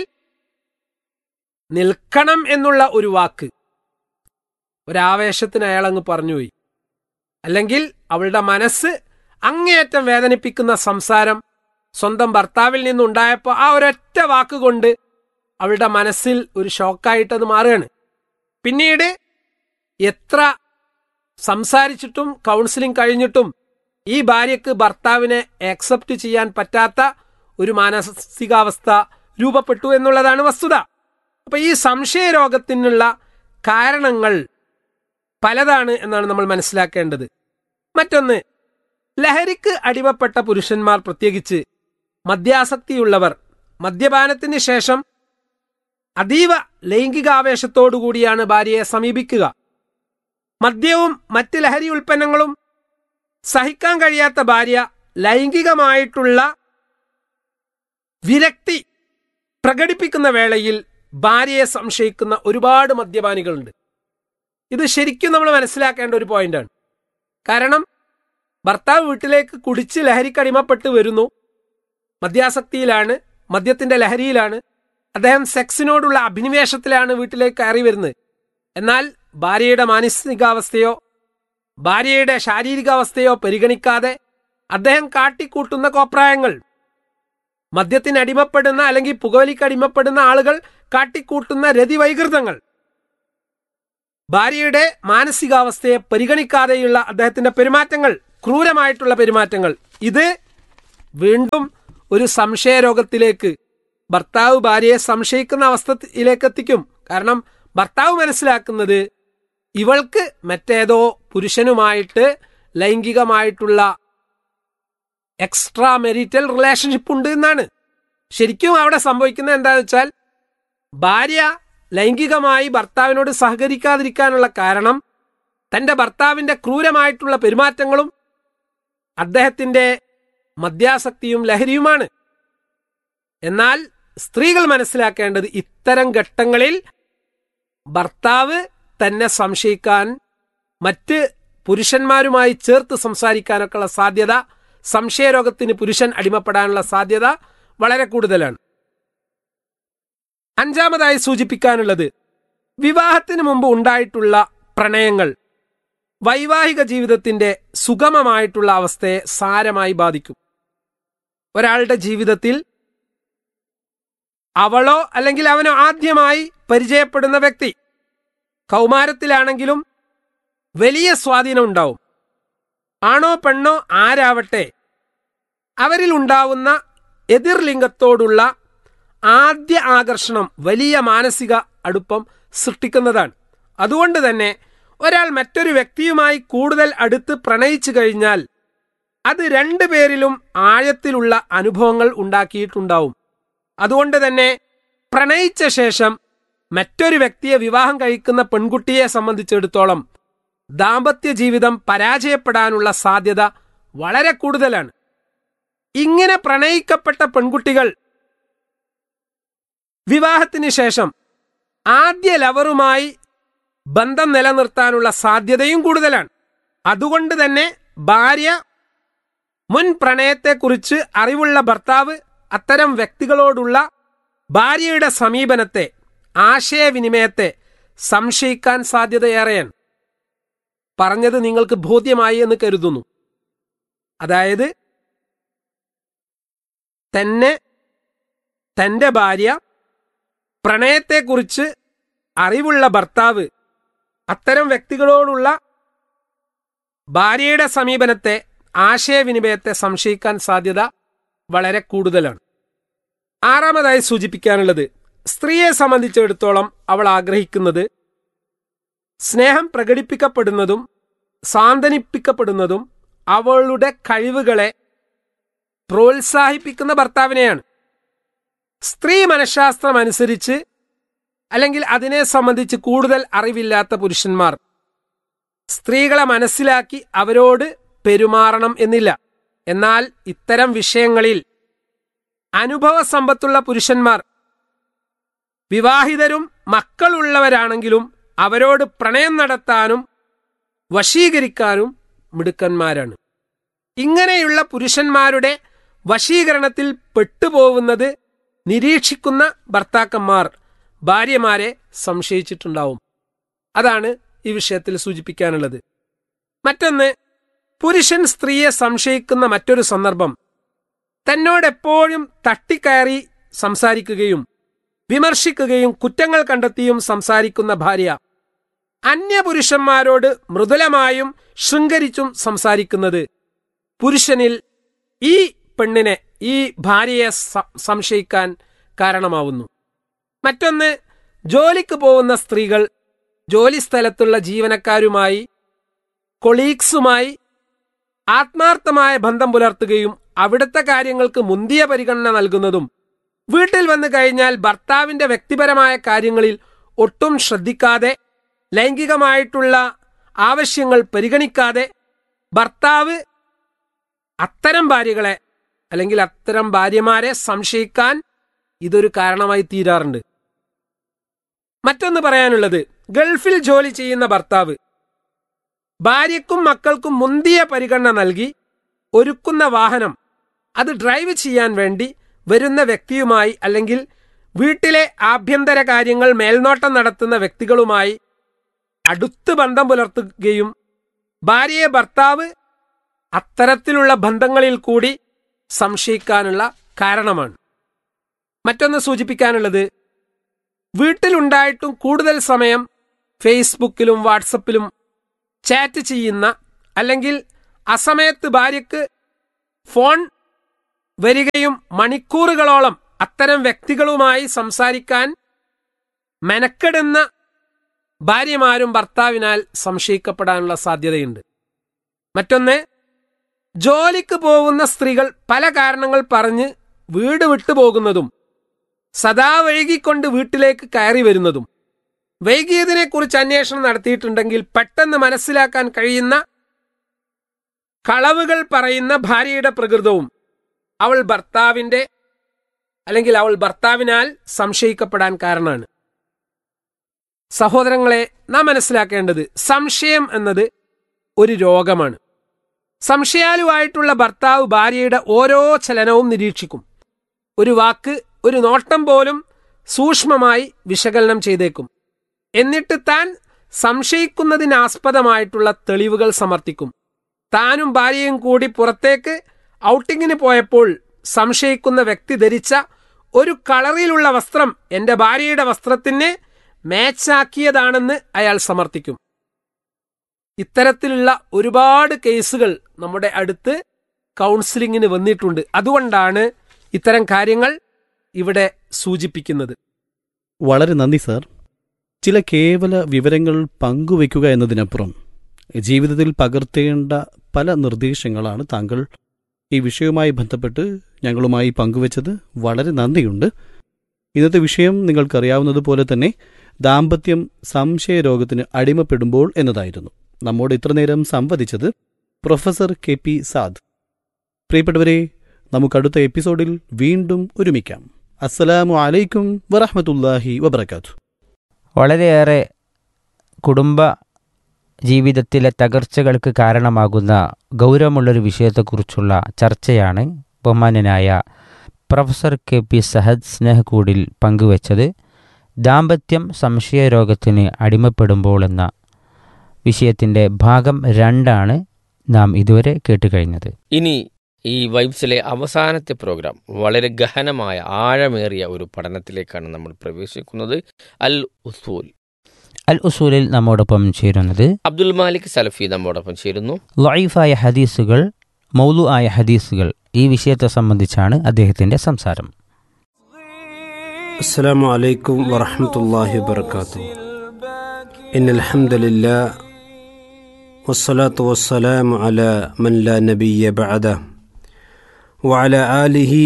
നിൽക്കണം എന്നുള്ള ഒരു വാക്ക് ഒരാവേശത്തിന് അയാളങ്ങ് പറഞ്ഞുപോയി. അല്ലെങ്കിൽ അവളുടെ മനസ്സ് അങ്ങേയറ്റം വേദനിപ്പിക്കുന്ന സംസാരം സ്വന്തം ഭർത്താവിൽ നിന്നുണ്ടായപ്പോൾ ആ ഒരൊറ്റ വാക്കുകൊണ്ട് അവളുടെ മനസ്സിൽ ഒരു ഷോക്കായിട്ടത് മാറുകയാണ്. പിന്നീട് എത്ര സംസാരിച്ചിട്ടും കൗൺസിലിംഗ് കഴിഞ്ഞിട്ടും ഈ ഭാര്യയ്ക്ക് ഭർത്താവിനെ ആക്സെപ്റ്റ് ചെയ്യാൻ പറ്റാത്ത ഒരു മാനസികാവസ്ഥ രൂപപ്പെട്ടു എന്നുള്ളതാണ് വസ്തുത. അപ്പൊ ഈ സംശയരോഗത്തിനുള്ള കാരണങ്ങൾ പലതാണ് എന്നാണ് നമ്മൾ മനസ്സിലാക്കേണ്ടത്. മറ്റൊന്ന്, ലഹരിക്ക് അടിമപ്പെട്ട പുരുഷന്മാർ, പ്രത്യേകിച്ച് മദ്യാസക്തിയുള്ളവർ, മദ്യപാനത്തിന് ശേഷം അതീവ ലൈംഗികാവേശത്തോടുകൂടിയാണ് ഭാര്യയെ സമീപിക്കുക. മദ്യവും മറ്റ് ലഹരി ഉൽപ്പന്നങ്ങളും സഹിക്കാൻ കഴിയാത്ത ഭാര്യ ലൈംഗികമായിട്ടുള്ള വിരക്തി പ്രകടിപ്പിക്കുന്ന വേളയിൽ ഭാര്യയെ സംശയിക്കുന്ന ഒരുപാട് മദ്യപാനികളുണ്ട്. ഇത് ശരിക്കും നമ്മൾ മനസ്സിലാക്കേണ്ട ഒരു പോയിന്റാണ്. കാരണം ഭർത്താവ് വീട്ടിലേക്ക് കുടിച്ച് ലഹരിക്കടിമപ്പെട്ട് വരുന്നു, മദ്യാസക്തിയിലാണ്, മദ്യത്തിന്റെ ലഹരിയിലാണ്, അദ്ദേഹം സെക്സിനോടുള്ള അഭിനിവേശത്തിലാണ് വീട്ടിലേക്ക് കയറി വരുന്നത്. എന്നാൽ ഭാര്യയുടെ മാനസികാവസ്ഥയോ ഭാര്യയുടെ ശാരീരികാവസ്ഥയോ പരിഗണിക്കാതെ അദ്ദേഹം കാട്ടിക്കൂട്ടുന്ന കോപ്രായങ്ങൾ, മദ്യത്തിന് അടിമപ്പെടുന്ന അല്ലെങ്കിൽ പുകവലിക്ക് അടിമപ്പെടുന്ന ആളുകൾ കാട്ടിക്കൂട്ടുന്ന രതിവൈകൃതങ്ങൾ, ഭാര്യയുടെ മാനസികാവസ്ഥയെ പരിഗണിക്കാതെയുള്ള അദ്ദേഹത്തിന്റെ പെരുമാറ്റങ്ങൾ, ക്രൂരമായിട്ടുള്ള പെരുമാറ്റങ്ങൾ, ഇത് വീണ്ടും ഒരു സംശയരോഗത്തിലേക്ക്, ഭർത്താവ് ഭാര്യയെ സംശയിക്കുന്ന അവസ്ഥയിലേക്ക് എത്തിക്കും. കാരണം ഭർത്താവ് മനസ്സിലാക്കുന്നത് ഇവൾക്ക് മറ്റേതോ പുരുഷനുമായിട്ട് ലൈംഗികമായിട്ടുള്ള എക്സ്ട്രാ മെരിറ്റൽ റിലേഷൻഷിപ്പ് ഉണ്ട് എന്നാണ്. ശരിക്കും അവിടെ സംഭവിക്കുന്നത് എന്താണെന്ന് വെച്ചാൽ, ഭാര്യ ലൈംഗികമായി ഭർത്താവിനോട് സഹകരിക്കാതിരിക്കാനുള്ള കാരണം തന്റെ ഭർത്താവിന്റെ ക്രൂരമായിട്ടുള്ള പെരുമാറ്റങ്ങളും അദ്ദേഹത്തിന്റെ മദ്യാസക്തിയും ലഹരിയുമാണ്. എന്നാൽ സ്ത്രീകൾ മനസ്സിലാക്കേണ്ടത്, ഇത്തരം ഘട്ടങ്ങളിൽ ഭർത്താവ് തന്നെ സംശയിക്കാൻ, മറ്റ് പുരുഷന്മാരുമായി ചേർത്ത് സംസാരിക്കാനൊക്കെയുള്ള സാധ്യത, സംശയരോഗത്തിന് പുരുഷൻ അടിമപ്പെടാനുള്ള സാധ്യത വളരെ കൂടുതലാണ്. അഞ്ചാമതായി സൂചിപ്പിക്കാനുള്ളത്, വിവാഹത്തിന് മുമ്പ് ഉണ്ടായിട്ടുള്ള പ്രണയങ്ങൾ വൈവാഹിക ജീവിതത്തിന്റെ സുഗമമായിട്ടുള്ള അവസ്ഥയെ സാരമായി ബാധിക്കും. ഒരാളുടെ ജീവിതത്തിൽ അവളോ അല്ലെങ്കിൽ അവനോ ആദ്യമായി പരിചയപ്പെടുന്ന വ്യക്തി കൗമാരത്തിലാണെങ്കിലും വലിയ സ്വാധീനം ഉണ്ടാവും. ആണോ പെണ്ണോ ആരാവട്ടെ, അവരിൽ ഉണ്ടാവുന്ന എതിർലിംഗത്തോടുള്ള ആദ്യ ആകർഷണം വലിയ മാനസിക അടുപ്പം സൃഷ്ടിക്കുന്നതാണ്. അതുകൊണ്ട് തന്നെ ഒരാൾ മറ്റൊരു വ്യക്തിയുമായി കൂടുതൽ അടുത്ത് പ്രണയിച്ചു കഴിഞ്ഞാൽ അത് രണ്ടു പേരിലും ആഴത്തിലുള്ള അനുഭവങ്ങൾ ഉണ്ടാക്കിയിട്ടുണ്ടാവും. അതുകൊണ്ട് തന്നെ പ്രണയിച്ച ശേഷം മറ്റൊരു വ്യക്തിയെ വിവാഹം കഴിക്കുന്ന പെൺകുട്ടിയെ സംബന്ധിച്ചിടത്തോളം ദാമ്പത്യ ജീവിതം പരാജയപ്പെടാനുള്ള സാധ്യത വളരെ കൂടുതലാണ്. ഇങ്ങനെ പ്രണയിക്കപ്പെട്ട പെൺകുട്ടികൾ വിവാഹത്തിന് ശേഷം ആദ്യ ലവറുമായി ബന്ധം നിലനിർത്താനുള്ള സാധ്യതയും കൂടുതലാണ്. അതുകൊണ്ട് തന്നെ ഭാര്യ മുൻ പ്രണയത്തെക്കുറിച്ച് അറിവുള്ള ഭർത്താവ് അത്തരം വ്യക്തികളോടുള്ള ഭാര്യയുടെ സമീപനത്തെ, ആശയവിനിമയത്തെ സംശയിക്കാൻ സാധ്യതയേറെയാണ്. പറഞ്ഞത് നിങ്ങൾക്ക് ബോധ്യമായി എന്ന് കരുതുന്നു. അതായത് തന്നെ തന്റെ ഭാര്യ പ്രണയത്തെക്കുറിച്ച് അറിവുള്ള ഭർത്താവ് അത്തരം വ്യക്തികളോടുള്ള ഭാര്യയുടെ സമീപനത്തെ, ആശയവിനിമയത്തെ സംശയിക്കാൻ സാധ്യത വളരെ കൂടുതലാണ്. ആറാമതായി സൂചിപ്പിക്കാനുള്ളത്, സ്ത്രീയെ സംബന്ധിച്ചിടത്തോളം അവൾ ആഗ്രഹിക്കുന്നത് സ്നേഹം പ്രകടിപ്പിക്കപ്പെടുന്നതും സാന്ത്വനിപ്പിക്കപ്പെടുന്നതും അവളുടെ കഴിവുകളെ പ്രോത്സാഹിപ്പിക്കുന്ന ഭർത്താവിനെയാണ്. സ്ത്രീ മനഃശാസ്ത്രം അനുസരിച്ച് അല്ലെങ്കിൽ അതിനെ സംബന്ധിച്ച് കൂടുതൽ അറിവില്ലാത്ത പുരുഷന്മാർ സ്ത്രീകളെ മനസ്സിലാക്കി അവരോട് പെരുമാറണം എന്നില്ല. എന്നാൽ ഇത്തരം വിഷയങ്ങളിൽ അനുഭവ സമ്പത്തുള്ള പുരുഷന്മാർ വിവാഹിതരും മക്കളുള്ളവരാണെങ്കിലും അവരോട് പ്രണയം നടത്താനും വശീകരിക്കാനും മിടുക്കന്മാരാണ്. ഇങ്ങനെയുള്ള പുരുഷന്മാരുടെ വശീകരണത്തിൽ പെട്ടുപോകുന്നത് നിരീക്ഷിക്കുന്ന ഭർത്താക്കന്മാർ ഭാര്യമാരെ സംശയിച്ചിട്ടുണ്ടാവും. അതാണ് ഈ വിഷയത്തിൽ സൂചിപ്പിക്കാനുള്ളത്. മറ്റൊന്ന്, പുരുഷൻ സ്ത്രീയെ സംശയിക്കുന്ന മറ്റൊരു സന്ദർഭം തന്നോടെപ്പോഴും തട്ടിക്കയറി സംസാരിക്കുകയും വിമർശിക്കുകയും കുറ്റങ്ങൾ കണ്ടെത്തിയും സംസാരിക്കുന്ന ഭാര്യ അന്യപുരുഷന്മാരോട് മൃദുലമായും ശൃംഗരിച്ചും സംസാരിക്കുന്നത് പുരുഷനിൽ ഈ പെണ്ണിനെ, ഈ ഭാര്യയെ സംശയിക്കാൻ കാരണമാവുന്നു. മറ്റൊന്ന്, ജോലിക്ക് പോകുന്ന സ്ത്രീകൾ ജോലിസ്ഥലത്തുള്ള ജീവനക്കാരുമായി, കൊളീഗ്സുമായി ആത്മാർത്ഥമായ ബന്ധം പുലർത്തുകയും അവിടുത്തെ കാര്യങ്ങൾക്ക് മുന്തിയ പരിഗണന നൽകുന്നതും വീട്ടിൽ വന്നു കഴിഞ്ഞാൽ ഭർത്താവിന്റെ വ്യക്തിപരമായ കാര്യങ്ങളിൽ ഒട്ടും ശ്രദ്ധിക്കാതെ, ലൈംഗികമായിട്ടുള്ള ആവശ്യങ്ങൾ പരിഗണിക്കാതെ ഭർത്താവ് അത്തരം ഭാര്യകളെ അല്ലെങ്കിൽ അത്തരം ഭാര്യമാരെ സംശയിക്കാൻ ഇതൊരു കാരണമായി തീരാറുണ്ട്. മറ്റൊന്ന് പറയാനുള്ളത്, ഗൾഫിൽ ജോലി ചെയ്യുന്ന ഭർത്താവ് ഭാര്യയ്ക്കും മക്കൾക്കും മുന്തിയ പരിഗണന നൽകി ഒരുക്കുന്ന വാഹനം അത് ഡ്രൈവ് ചെയ്യാൻ വേണ്ടി വരുന്ന വ്യക്തിയുമായി അല്ലെങ്കിൽ വീട്ടിലെ ആഭ്യന്തര കാര്യങ്ങൾ മേൽനോട്ടം നടത്തുന്ന വ്യക്തികളുമായി അടുത്ത് ബന്ധം പുലർത്തുകയും ഭാര്യയെ ഭർത്താവ് അത്തരത്തിലുള്ള ബന്ധങ്ങളിൽ കൂടി സംശയിക്കാനുള്ള കാരണമാണ്. മറ്റൊന്ന് സൂചിപ്പിക്കാനുള്ളത്, വീട്ടിലുണ്ടായിട്ടും കൂടുതൽ സമയം ഫേസ്ബുക്കിലും വാട്സപ്പിലും ചാറ്റ് ചെയ്യുന്ന അല്ലെങ്കിൽ അസമയത്ത് ഭാര്യയ്ക്ക് ഫോൺ വരികയും മണിക്കൂറുകളോളം അത്തരം വ്യക്തികളുമായി സംസാരിക്കാൻ മെനക്കെടുന്ന ഭാര്യമാരും ഭർത്താവിനാൽ സംശയിക്കപ്പെടാനുള്ള സാധ്യതയുണ്ട്. മറ്റൊന്ന്, ജോലിക്ക് പോകുന്ന സ്ത്രീകൾ പല കാരണങ്ങൾ പറഞ്ഞ് വീട് വിട്ടുപോകുന്നതും സദാ വൈകിക്കൊണ്ട് വീട്ടിലേക്ക് കയറി വരുന്നതും വൈകിയതിനെക്കുറിച്ച് അന്വേഷണം നടത്തിയിട്ടുണ്ടെങ്കിൽ പെട്ടെന്ന് മനസ്സിലാക്കാൻ കഴിയുന്ന കളവുകൾ പറയുന്ന ഭാര്യയുടെ പ്രകൃതവും അവൾ ഭർത്താവിൻ്റെ അല്ലെങ്കിൽ അവൾ ഭർത്താവിനാൽ സംശയിക്കപ്പെടാൻ കാരണമാണ്. സഹോദരങ്ങളെ, നാം മനസ്സിലാക്കേണ്ടത് സംശയം എന്നത് ഒരു രോഗമാണ്. സംശയാലുവായിട്ടുള്ള ഭർത്താവ് ഭാര്യയുടെ ഓരോ ചലനവും നിരീക്ഷിക്കും. ഒരു വാക്ക്, ഒരു നോട്ടം പോലും സൂക്ഷ്മമായി വിശകലനം ചെയ്തേക്കും. എന്നിട്ട് താൻ സംശയിക്കുന്നതിനാസ്പദമായിട്ടുള്ള തെളിവുകൾ സമർത്ഥിക്കും. താനും ഭാര്യയും കൂടി പുറത്തേക്ക് ഔട്ടിങ്ങിന് പോയപ്പോൾ സംശയിക്കുന്ന വ്യക്തി ധരിച്ച ഒരു കളറിലുള്ള വസ്ത്രം എൻ്റെ ഭാര്യയുടെ വസ്ത്രത്തിന് മാച്ചാക്കിയതാണെന്ന് അയാൾ സമർത്ഥിക്കും. ഇത്തരത്തിലുള്ള ഒരുപാട് കേസുകൾ നമ്മുടെ അടുത്ത് കൗൺസിലിങ്ങിന് വന്നിട്ടുണ്ട്. അതുകൊണ്ടാണ് ഇത്തരം കാര്യങ്ങൾ ഇവിടെ സൂചിപ്പിക്കുന്നത്. വളരെ നന്ദി സാർ. ചില കേവല വിവരങ്ങൾ പങ്കുവയ്ക്കുക എന്നതിനപ്പുറം ജീവിതത്തിൽ പകർത്തേണ്ട പല നിർദ്ദേശങ്ങളാണ് താങ്കൾ ഈ വിഷയവുമായി ബന്ധപ്പെട്ട് ഞങ്ങളുമായി പങ്കുവച്ചത്. വളരെ നന്ദിയുണ്ട്. ഇന്നത്തെ വിഷയം നിങ്ങൾക്കറിയാവുന്നതുപോലെ തന്നെ ദാമ്പത്യം സംശയരോഗത്തിന് അടിമപ്പെടുമ്പോൾ എന്നതായിരുന്നു. നമ്മോട് ഇത്രനേരം സംവദിച്ചത് പ്രൊഫസർ കെ പി സാദ്. പ്രിയപ്പെട്ടവരെ, നമുക്കടുത്ത എപ്പിസോഡിൽ വീണ്ടും ഒരുമിക്കാം. അസ്സലാമു അലൈക്കും വറഹ്മത്തുള്ളാഹി വബറകാതുഹു. വളരെയേറെ കുടുംബ ജീവിതത്തിലെ തകർച്ചകൾക്ക് കാരണമാകുന്ന ഗൗരവമുള്ളൊരു വിഷയത്തെക്കുറിച്ചുള്ള ചർച്ചയാണ് ബഹുമാന്യനായ പ്രൊഫസർ കെ പി സഹദ് സ്നേഹക്കൂടിൽ പങ്കുവച്ചത്. ദാമ്പത്യം സംശയരോഗത്തിന് അടിമപ്പെടുമ്പോൾ എന്ന വിഷയത്തിൻ്റെ ഭാഗം രണ്ടാണ് നാം ഇതുവരെ കേട്ടുകഴിഞ്ഞത്. ഇനി ഈ വൈബ്സിലെ അവസാനത്തെ പ്രോഗ്രാം വളരെ ഗഹനമായ ആഴമേറിയ ഒരു പഠനത്തിലേക്കാണ് നമ്മൾ പ്രവേശിക്കുന്നത്. അൽ ഉസൂൽ. അൽ ഉസൂലിൽ നമ്മോടൊപ്പം ചേരുന്നത് അബ്ദുൽ മാലിക് സലഫി നമ്മോടൊപ്പം ചേരുന്നു. ലഈഫായ ഹദീസുകൾ, മൗലു ആയ ഹദീസുകൾ, ഈ വിഷയത്തെ സംബന്ധിച്ചാണ് അദ്ദേഹത്തിൻ്റെ സംസാരം. അസ്സലാമു അലൈക്കും വറഹ്മത്തുള്ളാഹി വബറകാതുഹു. ഇന്നൽ ഹംദലില്ലാഹ് വസ്സലാത്തു വസ്സലാമു അലാ മൻ ലാ നബിയ്യ ബഅദഹു വഅലാ ആലിഹി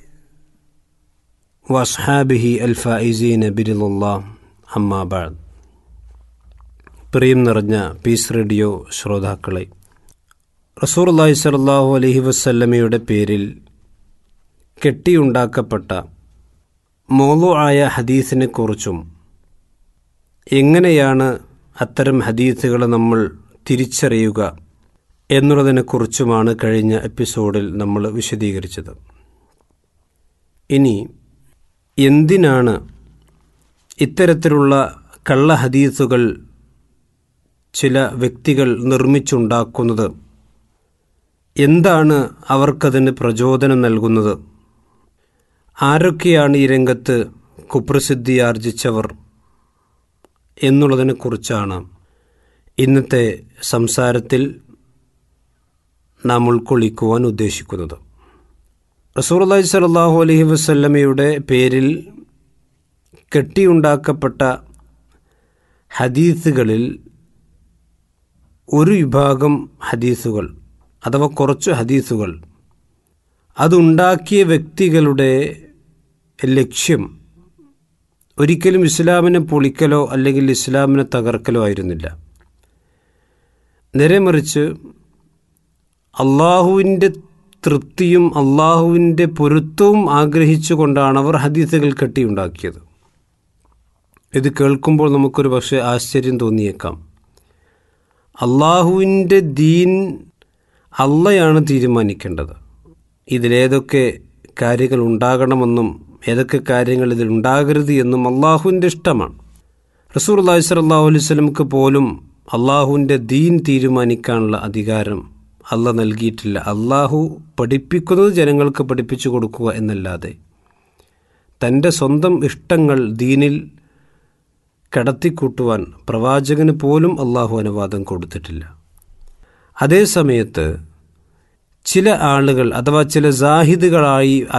വഅസ്ഹാബിഹി അൽ ഫായിസീന ബിറിദല്ലാഹ്. അമ്മാ ബഅദ്. പ്രിയം നിറഞ്ഞ പീസ് റേഡിയോ ശ്രോതാക്കളെ, റസൂലുള്ളാഹി സ്വല്ലല്ലാഹു അലൈഹി വസല്ലമയുടെ പേരിൽ കെട്ടിയുണ്ടാക്കപ്പെട്ട മൗളൂആയ ഹദീസിനെ കുറിച്ചും എങ്ങനെയാണ് അത്തരം ഹദീസുകളെ നമ്മൾ തിരിച്ചറിയുക എന്നുള്ളതിനെക്കുറിച്ചുമാണ് കഴിഞ്ഞ എപ്പിസോഡിൽ നമ്മൾ വിശദീകരിച്ചത്. ഇനി എന്തിനാണ് ഇത്തരത്തിലുള്ള കള്ള ഹദീസുകൾ ചില വ്യക്തികൾ നിർമ്മിച്ചുണ്ടാക്കുന്നത്? എന്താണ് അവർക്കതിന് പ്രചോദനം നൽകുന്നത്? ആരൊക്കെയാണ് ഈ രംഗത്ത് കുപ്രസിദ്ധിയാർജിച്ചവർ എന്നുള്ളതിനെക്കുറിച്ചാണ് ഇന്നത്തെ സംസാരത്തിൽ നാം ഉൾക്കൊള്ളിക്കുവാൻ ഉദ്ദേശിക്കുന്നത്. റസൂലുള്ളാഹി സ്വല്ലല്ലാഹു അലൈഹി വസല്ലമയുടെ പേരിൽ കെട്ടിയുണ്ടാക്കപ്പെട്ട ഹദീസുകളിൽ ഒരു വിഭാഗം ഹദീസുകൾ അഥവാ കുറച്ച് ഹദീസുകൾ, അതുണ്ടാക്കിയ വ്യക്തികളുടെ ലക്ഷ്യം ഒരിക്കലും ഇസ്ലാമിനെ പൊളിക്കലോ അല്ലെങ്കിൽ ഇസ്ലാമിനെ തകർക്കലോ ആയിരുന്നില്ല. നേരെ മറിച്ച് അള്ളാഹുവിൻ്റെ തൃപ്തിയും അള്ളാഹുവിൻ്റെ പൊരുത്തവും ആഗ്രഹിച്ചുകൊണ്ടാണ് അവർ ഹദീസുകൾ കെട്ടിയുണ്ടാക്കിയത്. ഇത് കേൾക്കുമ്പോൾ നമുക്കൊരു പക്ഷേ ആശ്ചര്യം തോന്നിയേക്കാം. അള്ളാഹുവിൻ്റെ ദീൻ അള്ളയാണ് തീരുമാനിക്കേണ്ടത്. ഇതിലേതൊക്കെ കാര്യങ്ങൾ ഉണ്ടാകണമെന്നും ഏതൊക്കെ കാര്യങ്ങൾ ഇതിൽ ഉണ്ടാകരുത് എന്നും അള്ളാഹുവിൻ്റെ ഇഷ്ടമാണ്. റസൂലുള്ളാഹി സ്വല്ലല്ലാഹു അലൈഹി വസല്ലമക്ക് പോലും അള്ളാഹുവിൻ്റെ ദീൻ തീരുമാനിക്കാനുള്ള അധികാരം അള്ളാഹ് നൽകിയിട്ടില്ല. അള്ളാഹു പഠിപ്പിക്കുന്നത് ജനങ്ങൾക്ക് പഠിപ്പിച്ചു കൊടുക്കുക എന്നല്ലാതെ തൻ്റെ സ്വന്തം ഇഷ്ടങ്ങൾ ദീനിൽ കടത്തിക്കൂട്ടുവാൻ പ്രവാചകന് പോലും അള്ളാഹു അനുവാദം കൊടുത്തിട്ടില്ല. അതേ സമയത്ത് ചില ആളുകൾ അഥവാ ചില സാഹിദുകളായി